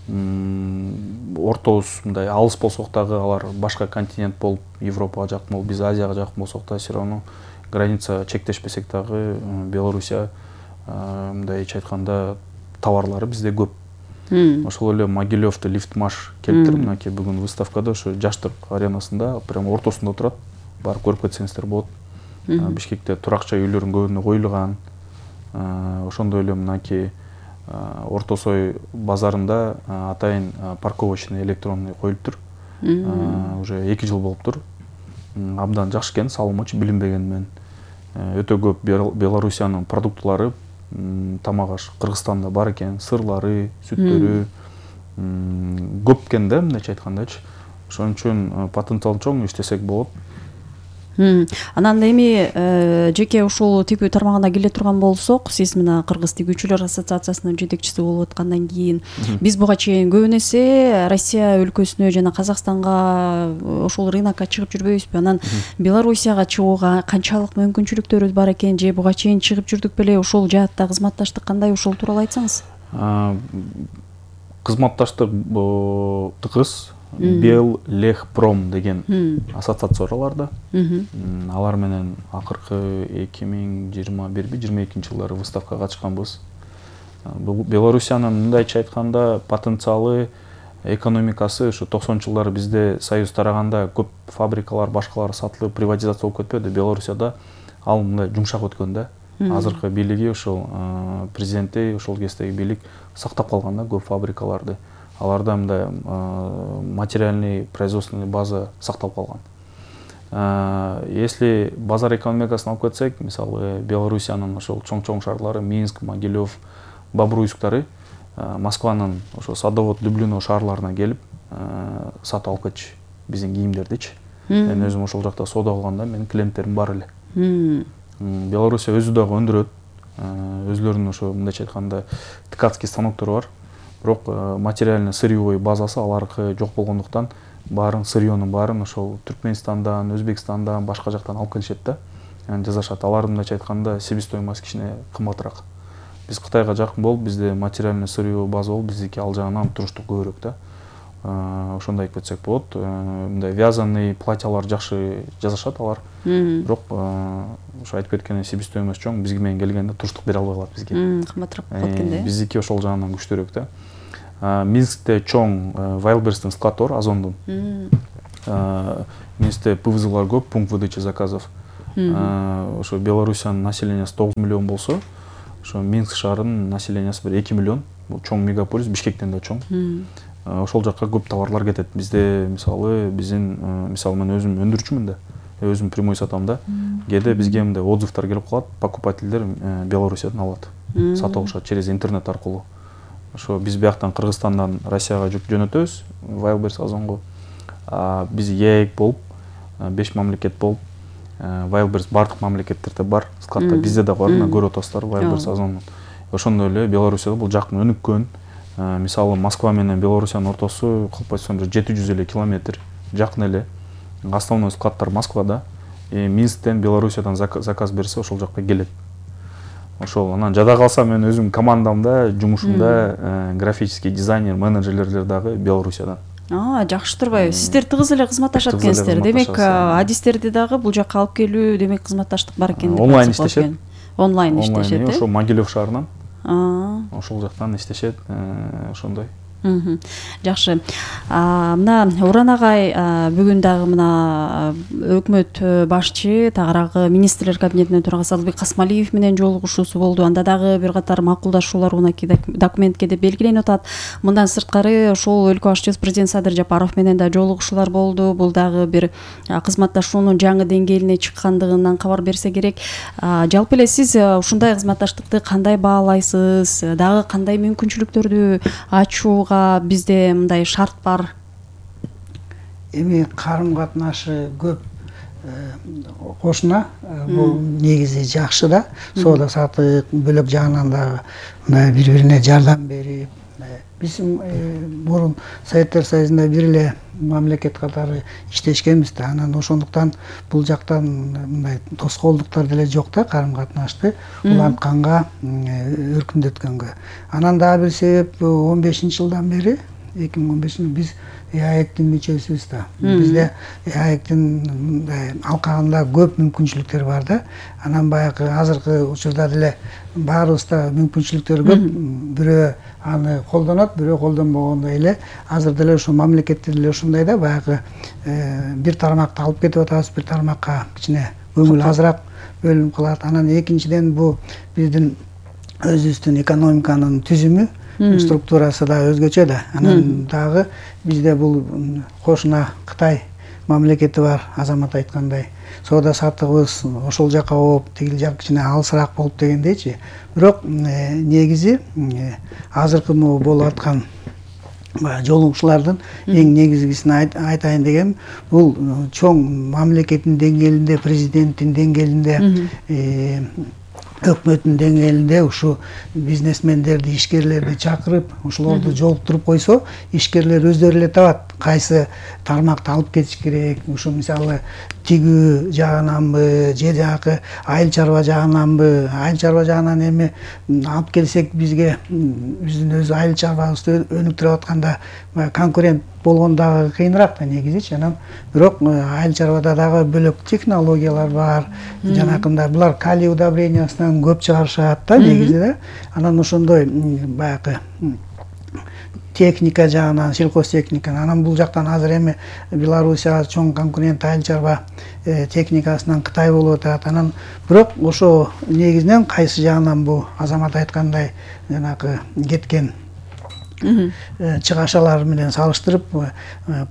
Ортобуз мындай алыс болсок дагы, алар башка континент болуп, Европага жакын болуп, биз Азияга жакын болсок да, все равно граница чектешпесек дагы Белоруссия мындайча айтканда товарлары бизде көп. Ошол эле Могилевде Лифтмаш келиптир, мынакей бүгүн выставкада ошо жаштык аренасында прям ортосунда турат. Барып көрүп кетсеңиздер болот. Бишкекте турак жай үйлөрүнүн көбүнө коюлган. Ошондой эле мынакей Ортосой базарында атайын парковочный электронный коюлуптур. Уже 2 жыл болуптур. Абдан жакшы экен, салымычы билинбеген менен. Өтө көп Белоруссиянын продуктылары, тамак аш Кыргызстанда бар экен, сырлары, сүттөрү көп экен да, мындайча айткандачы. Ошон үчүн потенциал чоң, иштесек болот. Анан эми жеке ушул тигүү тармагына келе турган болсок, сиз мына Кыргыз тигүүчүлөр ассоциациясынын жетекчиси болуп аткандан кийин биз буга чейин көбүн эсе Россия өлкөсүнө жана Казакстанга ошол рынокко чыгып жүрбөйбүзбү? Анан Белоруссияга чыгууга канчалык мүмкүнчүлүктөрүбүз бар экен, же буга чейин чыгып жүрдүк беле? Ошол жаатта кызматташтык кандай, ошол тууралуу айтсаңыз. Кызматташтык тыгыз. Беллехпром деген ассоциация бар аларда. Алар менен акыркы 2021-22 жылдары выставкага катышканбыз. Белоруссиянын мындайча айтканда потенциалы, экономикасы ушу 90-жылдары бизде союз тараганда көп фабрикалар, башкалар сатылып, приватизация болуп кетпеди. Белоруссияда ал мындай жумшак өткөн да. Азыркы бийлиги ошол президенти, ошол кездеги бийлик сактап калган да көп фабрикаларды. Аларда мындай материальный производственный база сакталып калган. Если базар экономикасын алып кетсек, мисалы Белоруссиянын ошол чоң-чоң шаарлары Минск, Могилев, Бобруйсктары Москванын ошо Садовод, Люблино шаарларына келип сатып алып кетчү биздин кийимдердичи. Мен өзүм ошол жакта соода кылганда менин клиенттерим бар эле. Белоруссия өзү дагы өндүрөт. Өзлөрүнүн ошо мындайча айтканда ткацкий станоктору бар. бирок материальный сырьевой базасы аларкы жок болгондуктан баарын сырьенун баарын ошол Түркменистандан, Өзбекстандан, башка жактан алып келишет да, жасашат. Алардын мындайча айтканда себестоимость кичине кымбатыраак. Биз Кытайга жакын болуп, бизде материальный сырьевой база болуп, биздики ал жагынан туруштук көбүрөөк да. Ошондой айтып кетсек болот. Мындай вязаный платьялар жакшы жасашат алар. Бирок ошо айтып кеткендей себестоимость чоң, бизге менен келгенде туруштук бере албай калат бизге. Кымбатыраак болот экен да. Биздики ошол жагынан күчтүүрөөк да. Минскте чоң Wildberries'тин склад бар, Озондун. Минскте ПВЗлар көп, пункт выдачи заказов. Ошо Белоруссиянын населениясы 9 миллион болсо, ошо Минск шаарынын населениясы бир 2 миллион. Бул чоң мегаполис, Бишкектен да чоң. Ошол жакка көп товарлар кетет. Бизде мисалы мисалы мен өзүм өндүрүүчүмүн да. Өзүм прямой сатам да. Кээде бизге мындай отзывтар келип калат, покупательдер Белоруссиядан алат. Сатып алышат через интернет аркылуу. Ошо биз бияктан Кыргызстандан Россияга жүк жөнөтөбүз, Wildberries Озонго. Биз ЕЭК болуп, 5 мамлекет болуп, Wildberries бардык мамлекеттерде бар. Складта бизде да бар, көрүп атасыздар Wildberries Озондун. Ошондой эле Белоруссияда бул жакын өнүккөн. Мисалы Москва менен Белоруссиянын ортосу калп айтсам 700 эле километр, жакын эле. Основной складтар Москвада. Минсктен Белоруссиядан заказ берсе ошол жакка келет. Ошол анан жада калса мен өзүм командамда, жумушумда графический дизайнер, менеджерлер дагы Белоруссиядан. Жакшы турбайбы? Сиздер тыгыз эле кызматташат экенсиздер. Демек, адистерди дагы бул жакка алып келүү, демек кызматташтык бар экен. Онлайн иштешет. Онлайн иштешет. Ошо Могилев шаарынан. Ошол жактан иштешет, ошондой. Жакшы. Мына Уран агай бүгүн дагы мына өкмөт башчы, тагыраагы министрлер кабинетинин төрагасы Албек Касмалиев менен жолугушуусу болду. Анда дагы бир катар макулдашуулар документке де белгиленип атат. Мындан сырткары ошол өлкө башчысы президент Садыр Жапаров менен да жолугушуулар болду. Бул дагы бир кызматташуунун жаңы деңгээлине чыккандыгынан кабар берсе керек. Жалпы эле сиз ушундай кызматташтыкты кандай баалайсыз? Дагы кандай мүмкүнчүлүктөрдү ачууга бизде мындай шарт бар? Эми карым катнашы көп кошуна, бул негизи жакшы да. Соода сатык бөлөк жагынан дагы мындай бири-бирине жардам берип, биз мурун Советтер Союзунда бир эле мамлекет катары иштешкенбиз да. Анан ошондуктан бул жактан мындай тоскоолдуктар деле жок да, карым катнашты улантканга, өркүндөткөнгө. Анан дагы бир себеп 15-жылдан бери 2015 биз ЕАЭКтин мүчөсүбүз да. Бизде ЕАЭКтин алкагында көп мүмкүнчүлүктөр бар да. Анан баягы азыркы учурда деле баарыбызда мүмкүнчүлүктөр көп. Бирөө аны колдонот, бирөө колдонбогондой эле. Азыр деле ошо мамлекетте деле ушундай да, баягы бир тармакты алып кетип атабыз, бир тармакка кичине көңүл азыраак бөлүнүп калат. Анан экинчиден бу биздин өзүбүздүн экономиканын түзүмү, структурасы да өзгөчө да. Анан дагы бизде бул кошуна Кытай мамлекети бар, Азамат айткандай. Соода сатыгыбыз ошол жака болуп, тигил жак кичине алысыраак болуп дегендейчи. Бирок негизи азыркы болуп аткан жолугушуулардын эң негизгисин айтайын дегем, бул чоң мамлекеттин деңгээлинде, президенттин деңгээлинде, өкмөттүн деңгээлинде ушу бизнесмендерди, ишкерлерди чакырып, ошолорду жолуктуруп койсо, ишкерлер өздөрү эле табат кайсы тармакты алып кетиш керек. Ушу мисалы тигүү жагынанбы, же жагы айыл чарба жагынанбы, айыл чарба жагынан эми алып келсек бизге биздин өз айыл чарбабызды өнүктүрүп атканда конкурент болгон дагы кыйыныраак да негизичи. Анан бирок айыл чарбада дагы бөлөк технологиялар бар. Жанакында булар калий удобрениясынан көп чыгарышат да негизи да. Анан ошондой баягы техника жагынан, сельхозтехника. Анан бул жактан азыр эми Белоруссияга чоң конкурент айыл чарба техникасынан Кытай болуп атат. Анан бирок ошо негизинен кайсы жагынан бу Азамат айткандай жанагы кеткен чыгашалар менен салыштырып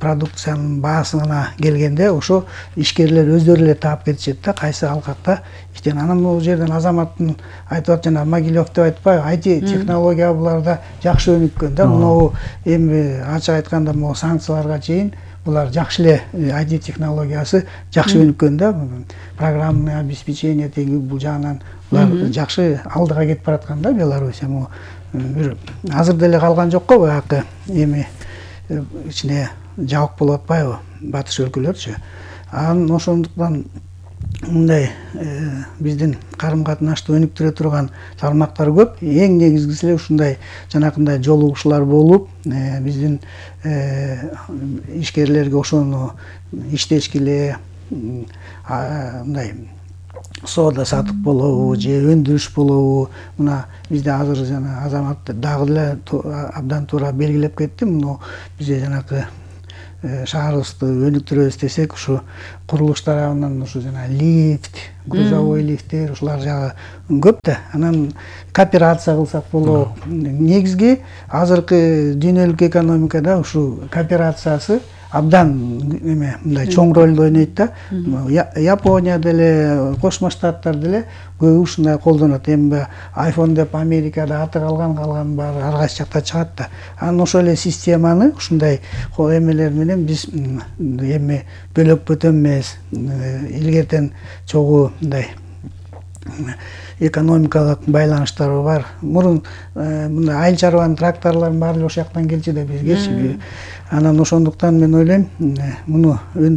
продукциянын баасына келгенде ошо ишкерлер өздөрү эле таап кетишет да, кайсы алкакта иштеген. Анан бул жерден Азаматтын айтып атат, жана Могилев деп айтпайбы, IT технология буларда жакшы өнүккөн да. Мынау эми ачык айтканда могу санкцияларга чейин булар жакшы эле IT технологиясы жакшы өнүккөн да. Программный обеспечение теги бул жагынан булар жакшы алдыга кетип бараткан да Беларусь. Эми бир азыр деле калган жок го баягы эми ичине жабык болуп атпайбы батыш өлкөлөрчү. Анан ошондуктан мындай биздин карым катнашты өнүктүрө турган тармактар көп. Эң негизгиси эле ушундай жанакындай жолугушуулар болуп, биздин ишкерлерге ошону иштешке эле мындай соода сатык болобу же өндүрүш болобу. Мына бизде азыр жана Азамат дагы эле абдан туура белгилеп кетти. Муну бизде жанакы шаарыбызды өнүктүрөбүз десек, ушу курулуш тарабынан ушу жана лифт, грузовой лифттер, ушулар жагы көп да. Анан кооперация кылсак болот. Негизги азыркы дүйнөлүк экономикада ушу кооперациясы абдан эме мындай чоң ролду ойнойт да. Япония деле, Кошмо Штаттар деле көбү ушундай колдонот. Эми iPhone деп Америкада аты калган баары ар кайсы жакта чыгат да. Анан ошол эле системаны ушундай эмелер менен биз эми бөлөк бөтөн эмес, илгертен чогуу мындай экономикалык байланыштары бар. Мурун мындай айыл чарбанын тракторлорун баары ошол жактан келчү да бизгечи. Анан ошондуктан мен ойлойм, муну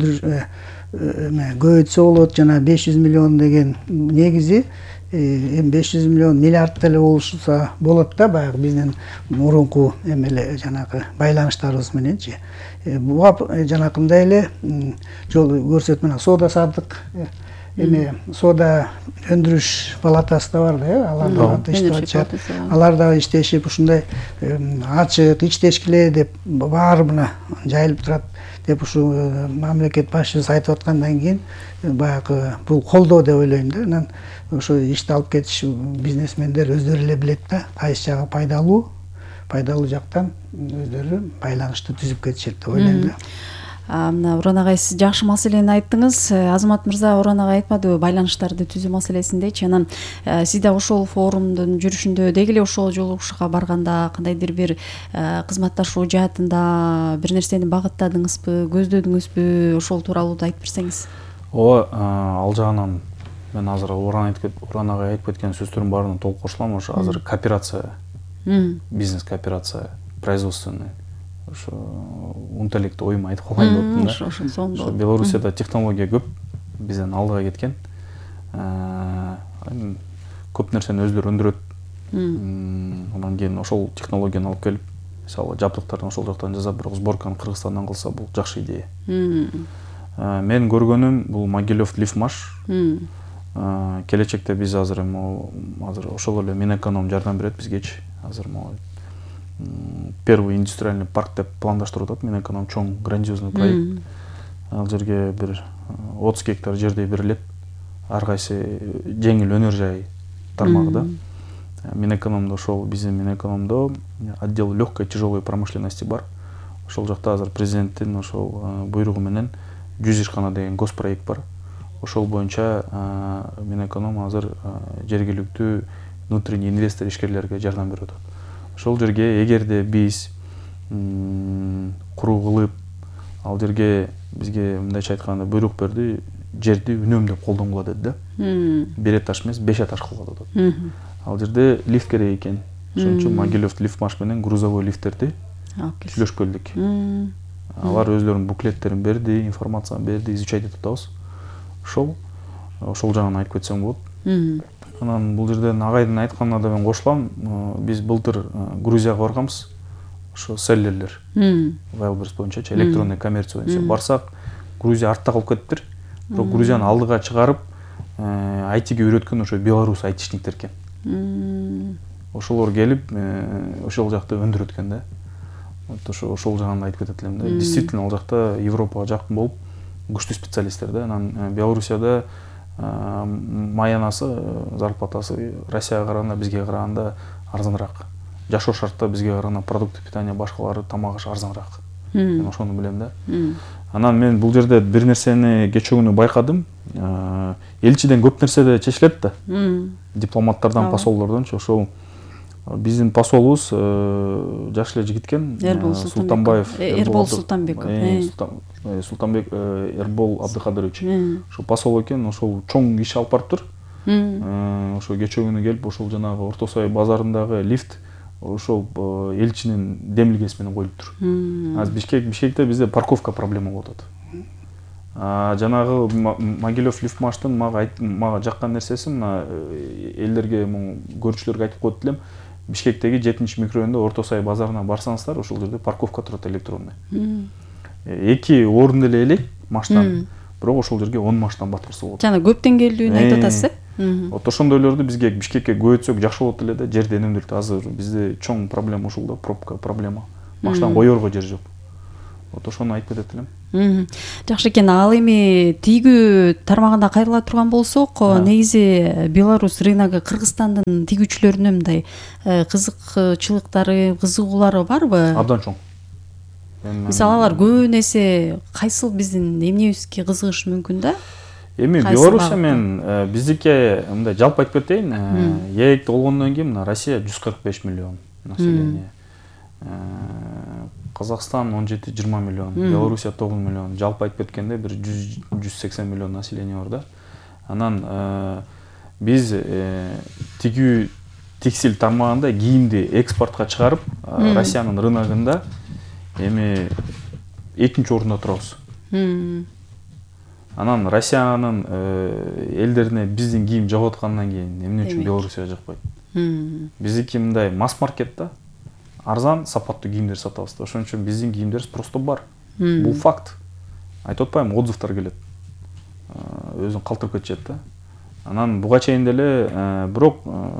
көбөйтсө болот. Жана 500 миллион деген негизи эми 500 миллион миллиард деле болушса болот да, баягы биздин мурунку эмеле жанагы байланыштарыбыз мененчи. Буга жанакындай эле жол көрсөтмө, соода саттык эми соода өндүрүш палатасы да бар да, алар да иштеп атышат. Алар да иштешип ушундай ачык иштешкиле деп баарына жайылып турат деп ушу мамлекет башчысы айтып аткандан кийин баягы бул колдоо деп ойлойм да. Анан ошо ишти алып кетиш бизнесмендер өздөрү эле билет да, кайсы жагы пайдалуу жактан өздөрү байланышты түзүп кетишет деп ойлойм да. Мына Орон агай, сиз жакшы маселени айттыңыз. Азамат мырза Орон агай айтпадыбы байланыштарды түзүү маселесиндечи. Анан сиз да ошол форумдун жүрүшүндө деги эле ошол жолугушууга барганда кандайдыр бир кызматташуу жаатында бир нерсени багыттадыңызбы, көздөдүңүзбү? Ошол тууралуу да айтып берсеңиз. Ооба, ал жагынан мен азыр Орон агай айтып кеткен сөздөрдүн баарына толук кошулам. Ошо азыр кооперация, бизнес кооперация, производственный, ошо интеллект оюм айтып калбайм деп атам да. Белоруссияда технология көп, бизден алдыга кеткен. Көп нерсени өздөрү өндүрөт. Анан кийин ошол технологияны алып келип, мисалы жабдыктарын ошол жактан жасап, бирок сборканы Кыргызстандан кылса, бул жакшы идея. Мен көргөнүм бул Могилев Лифмаш. Келечекте биз азыр ошол эле Минэконом жардам берет бизгечи. Азыр первый индустриальный парк деп пландаштырып атат. Минэконом чоң грандиозный проект. Ал жерге бир 30 гектар жердей берилет. Ар кайсы жеңил өнөр жай тармагы да. Минэкономдо ошол биздин Минэкономдо отдел легкой тяжелой промышленности бар. Ошол жакта азыр президенттин ошол буйругу менен 100 ишкана деген госпроект бар. Ошол боюнча Минэконом азыр жергиликтүү внутренний инвестор ишкерлерге жардам берип атат. Ошол жерге эгерде биз куруу кылып, ал жерге бизге мындайча айтканда буйрук берди, жерди үнөмдөп колдонгула деди да. 1 этаж эмес, 5 этаж кылгыла деп. Ал жерде лифт керек экен. Ошон үчүн Могилев Лифтмаш менен грузовой лифттерди сүйлөшүп келдик. Алар өздөрүнүн буклеттерин берди, информацияны берди, изучать этип атабыз. Ошол жагын айтып кетсем болот. Анан бул жерден агайдын айтканына да мен кошулам. Биз былтыр Грузияга барганбыз. Ошо селлерлер. Wildberries боюнча, электронный коммерция боюнча барсак, Грузия артта калып кетиптир. Бирок Грузияны алдыга чыгарып, айтиге үйрөткөн ошо белорус айтишниктер экен. Ошолор келип, ошол жакта өндүрөт экен да. Ошол жагын айтып кетет элем да. Действительно ал жакта Европага жакын болуп, күчтүү специалисттер да. Анан Белоруссияда маянасы, зарплатасы Россияга караганда, бизге караганда арзаныраак. Жашоо шарттары бизге караганда продукты питания башкалары тамак аш арзаныраак. мен ошону билем да. Анан мен бул жерде бир нерсени кечээ күнү байкадым. Элчиден көп нерсе чечилет да. Дипломаттардан, посолдордончу. Ошол биздин посолубуз жакшы эле жигит экен. Султанбаев. Эрбол Султанбеков. Султанбек Эрбол Абдыкадырович. Ошол посол экен, ошол чоң иш алып барыптыр. Ошол кечээ күнү келип, ошол жанагы Орто Сай базарындагы лифт ошол элчинин демилгеси менен коюлуптур. Азыр Бишкекте бизде парковка проблема болуп атат. Жанагы Могилев Лифтмаштын мага жаккан нерсеси мына элдерге, көрүүчүлөргө айтып коет элем. Бишкектеги 7-микрорайондо Орто Сай базарына барсаңыздар, ошол жерде парковка турат электронный. 2 орун деле элек маштан, бирок ошол жерге 10 маштан баткырса болот. Жана көп деңгээлдүүнү айтып атасыз. Вот ошондойлорду бизге Бишкекке көбөйтсөк жакшы болот эле да. Жерди өнүмдүрүп, азыр бизде чоң проблема ушул да, пробка проблема. Маштан коерго жер жок. Вот ошону айтып кетет элем. Жакшы экен. Ал эми тигүү тармагында кайрыла турган болсок, негизи Беларусь рыногу Кыргызстандын тигүүчүлөрүнүн мындай кызыкчылыктары, кызыгуулары барбы? Абдан чоң. Мисалы алар көбүн эсе кайсыл биздин эмнебизге кызыгышы мүмкүн да? Эми Беларусь мен биздики мындай жалпы айтып кетейин. ЕЭК болгондон кийин мына Россия 145 миллион население. Казакстан 17-20 миллион, Белоруссия 9 миллион. Жалпы айтып кеткенде бир 180 миллион население бар да. Анан биз тигүү текстиль тармагында кийимди экспортко чыгарып, Россиянын рыногунда эми 2-нчи орунда турабыз. Анан Россиянын элдерине биздин кийим жагып аткандан кийин эмне үчүн Белоруссия жакпайт? Биздики мындай масс маркет да. Арзан, сапаттуу кийимдер сатабыз. Ошон үчүн биздин кийимдерибиз просто бар. Бул факт. Айтып атпайм, отзывдар келет. Өзүн калтырып кетишет да. Анан буга чейин деле бирок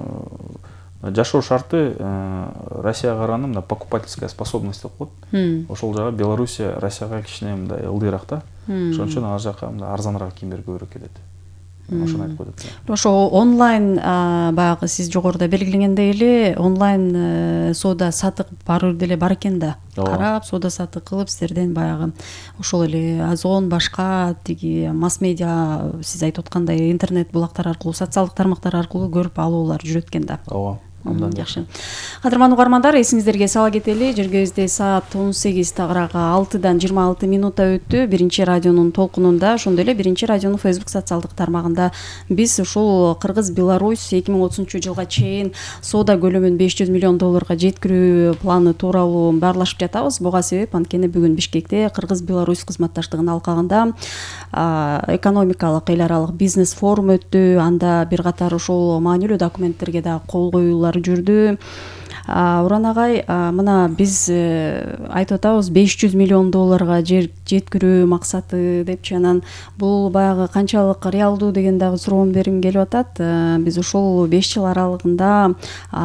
жашоо шарты Россияга караганда мына покупательская способность деп коет. Ошол жагы Белоруссия Россияга кичине мындай ылдыйраак да. Ошон үчүн ар жака арзаныраак кийимдер көбүрөөк келет. Ошону айтып коет. Ошо онлайн баягы сиз жогоруда белгилегендей эле онлайн соода сатык барыр деле бар экен да. Карап соода сатык кылып сиздерден баягы ошол эле Озон башка тиги масс медиа сиз айтып аткандай интернет булактар аркылуу, социалдык тармактар аркылуу көрүп алуулар жүрөт экен да. Ооба. Жакшы. Кадырман угармандар, эсиңиздерге сала кетели. Жергебизде саат 18 тагырага 6-дан 26 минутта өттү. Биринчи радионун толкунунда, ошондой эле Биринчи радионун Facebook социалдык тармагында биз ушул Кыргыз-Беларусь 2030-жылга чейин соода көлөмүн 500 миллион долларга жеткирүү планы тууралуу баарлашып жатабыз. Буга себеп анткени бүгүн Бишкекте Кыргыз-Беларусь кызматташтыгынын алкагында экономикалык эл аралык бизнес форум өттү. Анда бир катар ушул маанилүү документтерге да кол коюулар жүрдү. Уран агай, мына биз айтып атабыз 500 миллион долларга жеткирүү максаты депчи. Анан бул баягы канчалык реалдуу деген дагы суроо берим келип атат. Биз ушул 5 жыл аралыгында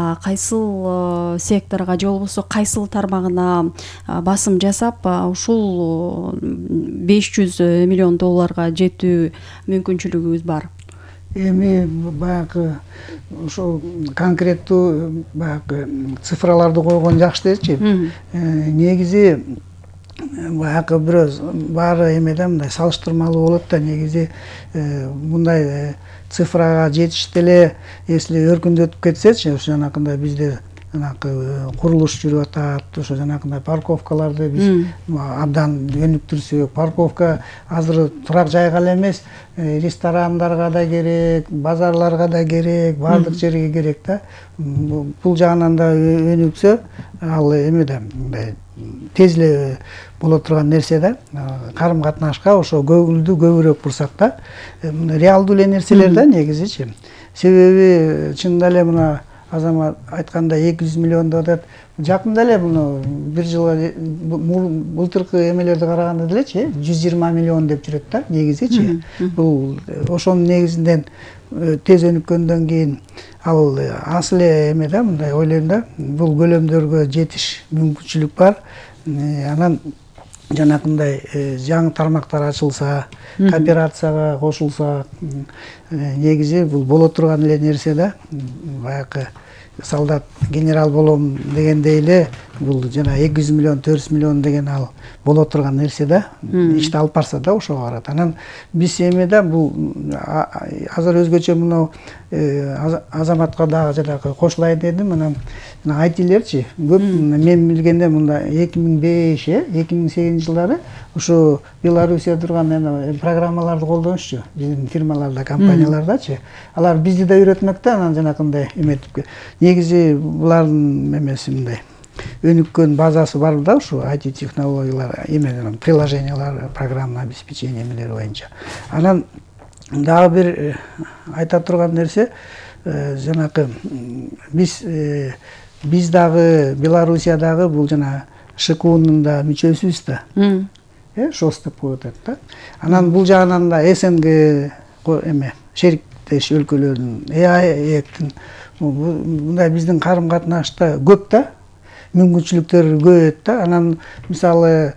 кайсыл секторго же болбосо кайсыл тармагына басым жасап ушул 500 миллион долларга жетүү мүмкүнчүлүгүбүз бар? Эми баягы ошол конкреттүү баягы цифраларды койгон жакшы дечи. Негизи баягы бирөөз баары эмеде мындай салыштырмалуу болот да. Негизи мындай цифрага жетиш деле если өркүндөтүп кетсечи, ошо жанакындай бизде курулуш жүрүп атат, ошо жанакындай парковкаларды биз абдан өнүктүрсөк, парковка азыр турак жайга эле эмес, ресторандарга да керек, базарларга да керек, баардык жерге керек да. Бул жагынан да өнүксө, ал эмеде мындай тез эле боло турган нерсе да. Карым катнашка ошо көңүлдү көбүрөөк бурсак да. Реалдуу эле нерселер да негизичи. Себеби чынында эле мына Азамат айтканда 200 миллион деп жакында эле муну бир жылга былтыркы эмелерди караганда делечи 120 миллион деп жүрөт да негизичи. Бул ошонун негизинен тез өнүккөндөн кийин ал асыл эле эме да, мындай ойлойм да, бул көлөмдөргө жетиш мүмкүнчүлүк бар. Анан жанакындай жаңы тармактар ачылса, кооперацияга кошулса, негизи бул боло турган эле нерсе да. Баягы солдат генерал болом дегенде эле бул жана 200 миллион 400 миллион деген ал боло турган нерсе да, ишти алып барса да ошого карат. Анан биз эми да бул азыр өзгөчө мынау азаматка дагы жанагы кошулайын дедим. Анан айтилерчи көп, мен билгенде мында 2005-2008 жылдары ушу Белоруссия турган программаларды колдонушчу биздин фирмаларда, компаниялардачы. Алар бизди да үйрөтмөк да, анан жанакындай эметип. Негизи булардын эмеси мындай өнүккөн базасы бар да, ушу IT технологиялар, эмелер, приложениялар, программа обеспечение эмелери боюнча. Анан дагы бир айта турган нерсе, жанакы биз дагы Белоруссиядагы бул жана ШКУнун да мүчөсүбүз да. ШОС деп коюп атат да. Анан бул жагынан да СНГ шериктеш өлкөлөрдүн, ЭАЭктин мындай биздин карым катнашта көп да, мүмкүнчүлүктөр көп да. Анан мисалы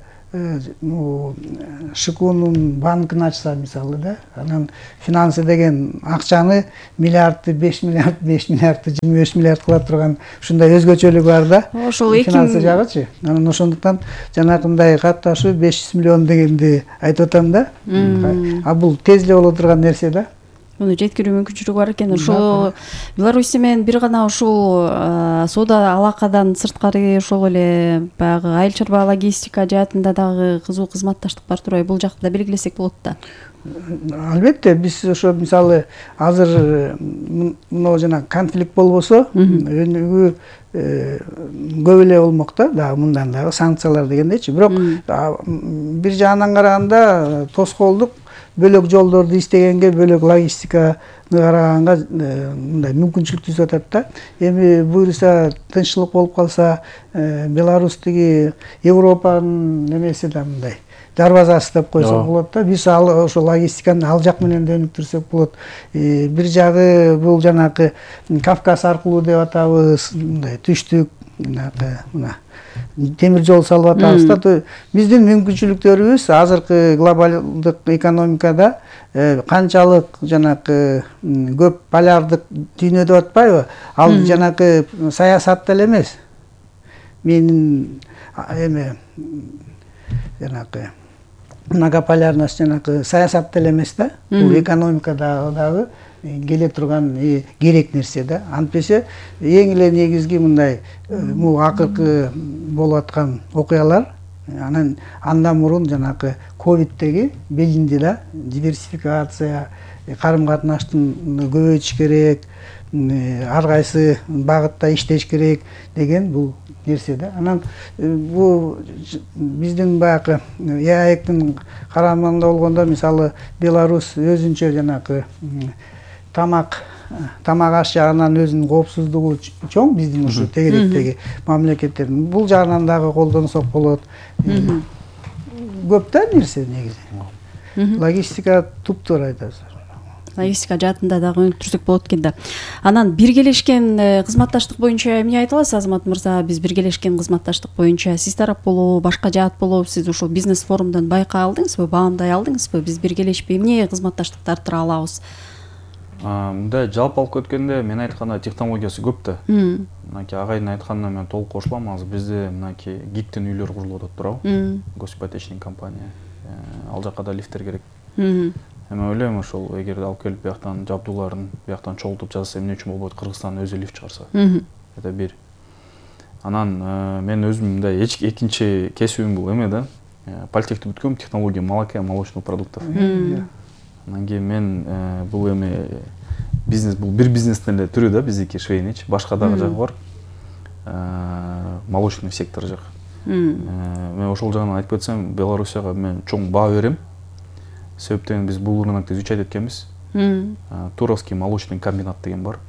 ШКУнун банкын ачса мисалы да, анан финансы деген акчаны миллиардты 5 миллиардты 25 миллиард кыла турган ушундай өзгөчөлүгү бар да. Ошол финансы жагычы. Анан ошондуктан жанакындай катташуу 500 миллион дегенди айтып атам да. А бул тез эле боло турган нерсе да. Муну жеткирүү мүмкүнчүлүгү бар экен. Ошол Беларусь менен бир гана ушул соода алакадан сырткары ошол эле баягы айыл чарба логистика жаатында дагы кызуу кызматташтык бар турбайбы? Бул жакты да белгилесек болот да. Албетте, биз ошо мисалы азыр мына жана конфликт болбосо өнүгүү көп эле болмок да, дагы мындан дагы санкциялар дегендейчи. Бирок бир жагынан караганда тоскоолдук бөлөк жолдорду издегенге, бөлөк логистиканы караганга мындай мүмкүнчүлүк түзүп атат да. Эми буюрса тынччылык болуп калса, Беларусь тиги Европанын немеси да мындай дарбазасы деп койсок болот да. Биз ошо логистиканы ал жак менен да өнүктүрсөк болот. Бир жагы бул жанакы Кавказ аркылуу деп атабыз, мындай түштүк мына темир жол салып атабыз да. Биздин мүмкүнчүлүктөрүбүз азыркы глобалдык экономикада канчалык жанакы көп полярдык дүйнө деп атпайбы? Ал жанакы саясат деле эмес. Менин жанакы многополярность жанакы саясат деле эмес да. Бул экономикада дагы келе турган керек нерсе да. Антпесе эң эле негизги мындай акыркы болуп аткан окуялар, андан мурун жанакы ковидтеги билинди да, диверсификация, карым катнаштын көбөйтүш керек, ар кайсы багытта иштеш керек деген бул нерсе да. Анан бул биздин баягы ЭАЭктин карамагында болгондо мисалы Беларусь өзүнчө жанакы тамак аш жагынан өзүнүн коопсуздугу чоң, биздин ушу тегеректеги мамлекеттердин. Бул жагынан дагы колдонсок болот. Көп да нерсе негизи. Логистика туптуур айтасыз. Логистика жаатында дагы өнүктүрсөк болот экен да. Анан биргелешкен кызматташтык боюнча эмне айта аласыз, Азамат мырза? Биз биргелешкен кызматташтык боюнча сиз тарап болобу, башка жаат болобу, сиз ушул бизнес форумдан байкай алдыңызбы, баамдай алдыңызбы? Биз биргелешпей эмне кызматташтыкты арттыра алабыз? Мындай жалпы алып кеткенде мен айтканда технологиясы көп да. Мынакей агайдын айтканына мен толук кошулам. Азыр бизде мынакей гиктин үйлөр курулуп атат туурабы? Госипотечный компания. Ал жакка да лифттер керек. Эми ойлойм ошол эгерде алып келип бияктан жабдууларын бияктан чогултуп жазса эмне үчүн болбойт, Кыргызстан өзү лифт чыгарса. Это бир. Анан мен өзүм мындай экинчи кесибим бул эме да. Политехти бүткөм, технология молока и молочных продуктов. Анан кийин мен бул эми бизнес, бул бир бизнестин эле түрү да, биздики швейнич, башка дагы жагы бар. Молочный сектор жак. Мен ошол жагынан айтып кетсем, Белоруссияга мен чоң баа берем. Себептен биз бул рынокто изучать эткенбиз. Туровский молочный комбинат деген бар.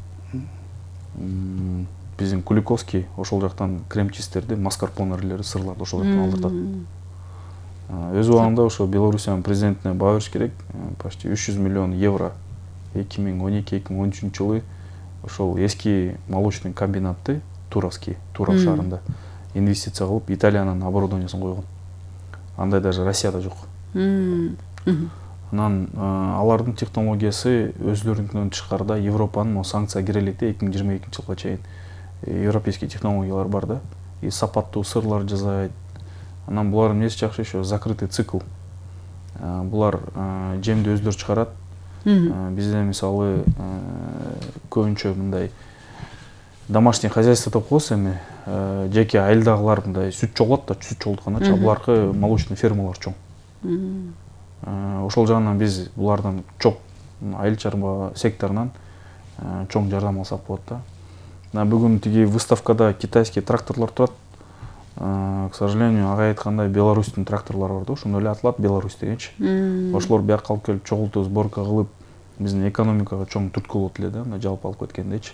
Биздин Куликовский ошол жактан крем-чизтерди, маскарпонерлерди, сырларды ошол жактан алдыртат. Өз убагында ошо Белоруссиянын президентине баа бериш керек. Почти 300 миллион евро 2012-2013 жылы ошол эски молочный комбинатты Туровский, Туров шаарында инвестиция кылып Италиянын оборудованиясын койгон. Андай даже Россияда жок. Анан алардын технологиясы өзлөрүнүнөн тышкарыда Европанын санкция киреликте 2022 жылга чейин европейский технологиялар бар да, и сапаттуу сырлар жасайт. Анан булар эмнеси жакшы, еще закрытый цикл. Булар жемди өздөрү чыгарат. Бизде мисалы көбүнчө мындай домашний хозяйство деп коебуз, эми жеке айылдагылар мындай сүт чогулат да, сүт чогултканча буларкы молочный фермалар чоң. Ошол жагынан биз булардан чок айыл чарба секторунан чоң жардам алсак болот да. Бүгүн тиги выставкада китайский тракторлор турат. К сожалению, ага айткандай Беларустун тракторлору бар да, ошондой эле аталат Беларусь дегенчи. Ошолор бияка алып келип чогултуп, сборка кылып, биздин экономикага чоң түрткү болот эле да, жалпы алып кеткендечи.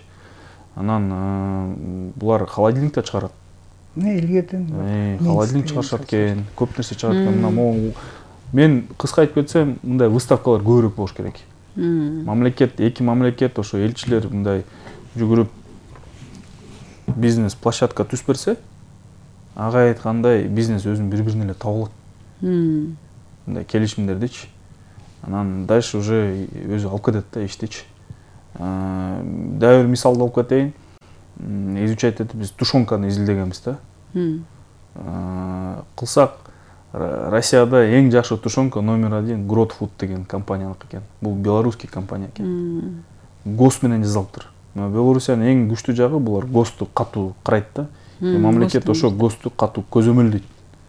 Анан булар холодильник да чыгарат. Илгертен. Холодильник чыгарышат экен, көп нерсе чыгарат экен. Мен кыска айтып кетсем, мындай выставкалар көбүрөөк болуш керек. Мамлекет, эки мамлекет ошо элчилер мындай жүгүрүп бизнес площадка түзүп берсе, ага айткандай бизнес өзүн бири-бирине эле табылат. Мындай келишимдердичи. Анан дальше уже өзү алып кетет да иштичи. Дагы бир мисалды алып кетейин. Изучать этип биз тушенканы изилдегенбиз да. Кылсак Россияда эң жакшы тушенка номер 1 Growth Food деген компанияныкы экен. Бул белорусский компания экен. ГОС менен жасалыптыр. Белоруссиянын эң күчтүү жагы булар ГОСту катуу карайт да. Мамлекет ошо ГОСту катуу көзөмөлдөйт.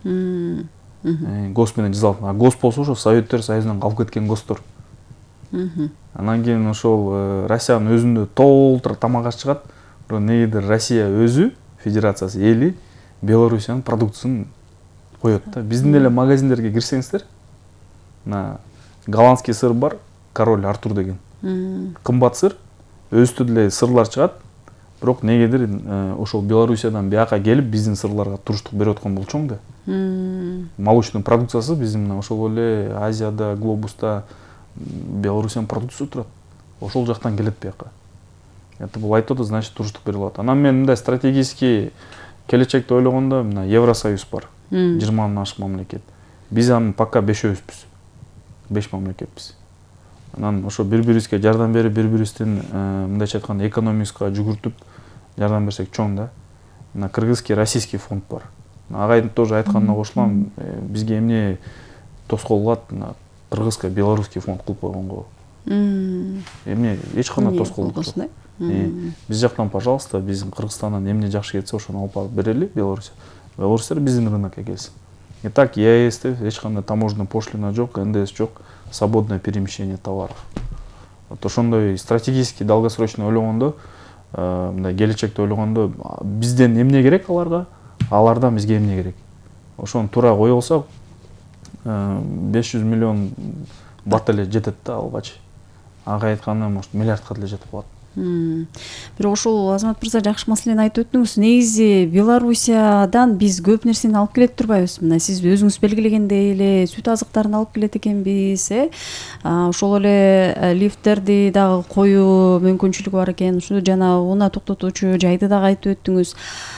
ГОС менен жасалат. ГОС болсо ошо Советтер Союзунан калып кеткен ГОСтор. Анан кийин ошол Россиянын өзүндө толтура тамак аш чыгат. Негедир Россия өзү, федерациясы эли Белоруссиянын продукциясын коет да. Биздин эле магазиндерге кирсеңиздер, голландский сыр бар, Король Артур деген. Кымбат сыр, өзүтө деле сырлар чыгат. Бирок негедир ошол Белоруссиядан бияка келип биздин сырларга туруштук берип аткан болчоң да. Молочный продукциясы биздин ошол эле Азияда, глобуста Белоруссиянын продукциясы турат. Ошол жактан келет бияка. Это бул айтты, значит, туруштук берип алат. Анан мен мындай стратегический келечекти ойлогондо, мына Евросоюз бар. 20 ашык мамлекет. Биз анын пока 5-өбүз. 5 мамлекетпиз. Анан ошо бири-бирибизге жардам берип, бири-бирибиздин мындайча айтканда экономикага жүгүртүп жардам берсек чоң да. Мына кыргызский, российский фонд бар. Агайдын тоже айтканына кошулам, бизге эмне тоскоол кылат, кыргызский, белорусский фонд кылып койгонго. Эмне эч кандай тоскоол жок. Биз жактан, пожалуйста, биздин Кыргызстандан эмне жакшы кетсе, ошону алып берели Беларусь. Белорустар биздин рынокко келсин. И так ЕАЭСте эч кандай таможенный пошлина жок, НДС жок, свободное перемещение товаров. Вот ошондой стратегический, долгосрочный ойлогондо, мындай келечекти ойлогондо, бизден эмне керек аларга, алардан бизге эмне керек. Ошону туура кое алсак, 500 миллион бат эле жетет да алгачы. Ага айтканда, может, миллиардка деле жетип калат. Бирок ошол Азамат мырза жакшы маселени айтып өттүңүз. Негизи Белоруссиядан биз көп нерсени алып келет турбайбыз. Мына сиз өзүңүз белгилегендей эле сүт азыктарын алып келет экенбиз, ошол эле лифттерди дагы коюу мүмкүнчүлүгү бар экен. Ушу жана унаа токтотуучу жайды дагы айтып өттүңүз.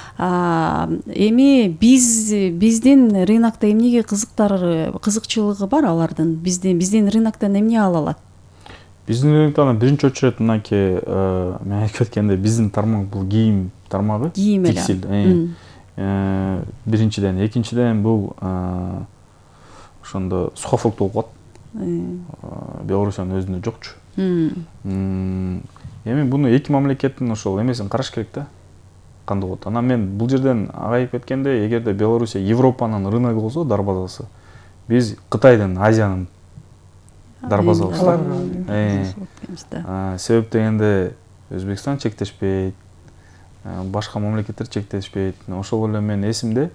Эми биздин рынокто эмнеге кызыкчылыгы бар алардын? Биздин рыноктон эмне ала алат? Биздин рыноктон биринчи очередь мынакей мен айтып кеткендей биздин тармак бул кийим тармагы. Кийим эле. Текстиль. Биринчиден, экинчиден бул ошондо сухофрукт болуп калат. Белоруссиянын өзүндө жокчу. Эми буну эки мамлекеттин ошол эмесин караш керек да. Кандай болот? Анан мен бул жерден агайып кеткенде, эгерде Белоруссия Европанын рыногу болсо, дарбазасы, биз Кытайдын, Азиянын дарбазабыз. Себеп дегенде Өзбекстан чектешпейт, башка мамлекеттер чектешпейт. Ошол эле мен эсимде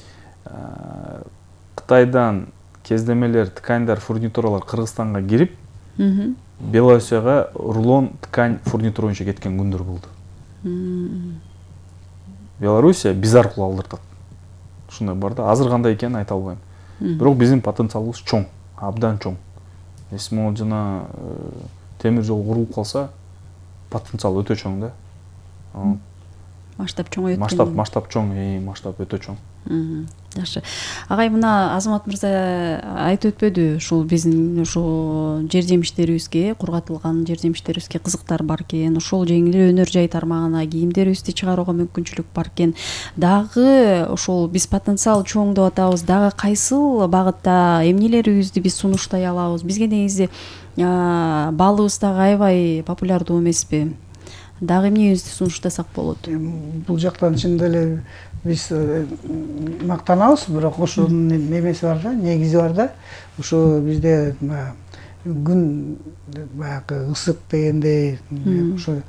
Кытайдан кездемелер, тканьдар, фурнитуралар Кыргызстанга кирип, Белоруссияга рулон ткань фурнитура боюнча кеткен күндөр болду. Белоруссия биз аркылуу алдыртат. Ушундай бар да, азыр кандай экенин айта албайм. Бирок биздин потенциалыбыз чоң, абдан чоң. Эс могул жана темир жол курулуп калса, потенциал өтө чоң да. Масштаб чоңоет. Масштаб чоң, масштаб өтө чоң. Жакшы. Агай, мына Азамат мырза айтып өтпөдү, ушул биздин ушул жер жемиштерибизге, кургатылган жер жемиштерибизге кызыктар бар экен, ошол жеңил өнөр жай тармагына кийимдерибизди чыгарууга мүмкүнчүлүк бар экен. Дагы ошол биз потенциал чоң деп атабыз, дагы кайсыл багытта эмнелерибизди биз сунуштай алабыз? Бизге негизи балыбыз дагы аябай популярдуу эмеспи? Дагы эмнебизди сунуштасак болот? Бул жактан чындап эле биз мактанабыз, бирок ошонун немеси бар да, негизи бар да. Ошо бизде күн баягы ысык дегендей, ошо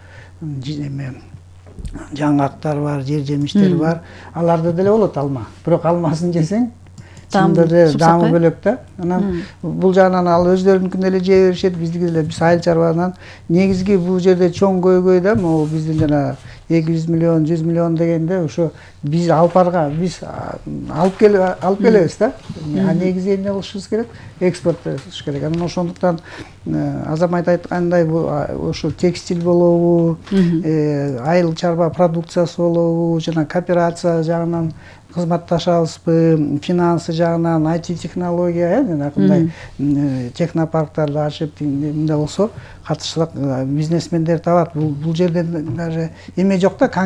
жаңгактар бар, жер жемиштер бар. Аларда деле болот алма. Бирок алмасын жесең, даамы бөлөк да. Анан бул жагынан ал өздөрүнүкүн эле жей беришет, биздики деле биз айыл чарбадан негизги бул жерде чоң көйгөй да, могу биздин жана 200 миллион, 100 миллион дегенде ошо биз алпарга биз алып келебиз да. А негизи эмне кылышыбыз керек? Экспорт кылыш керек. Анан ошондуктан Азамат айткандай ошо текстиль болобу, айыл чарба продукциясы болобу, жана кооперация жагынан кызматташабызбы, финансы жагынан, IT технология, жанагындай технопарктарды ачып, эмне болсо катышсак бизнесмендер табат. Бул жерден даже эме жок да.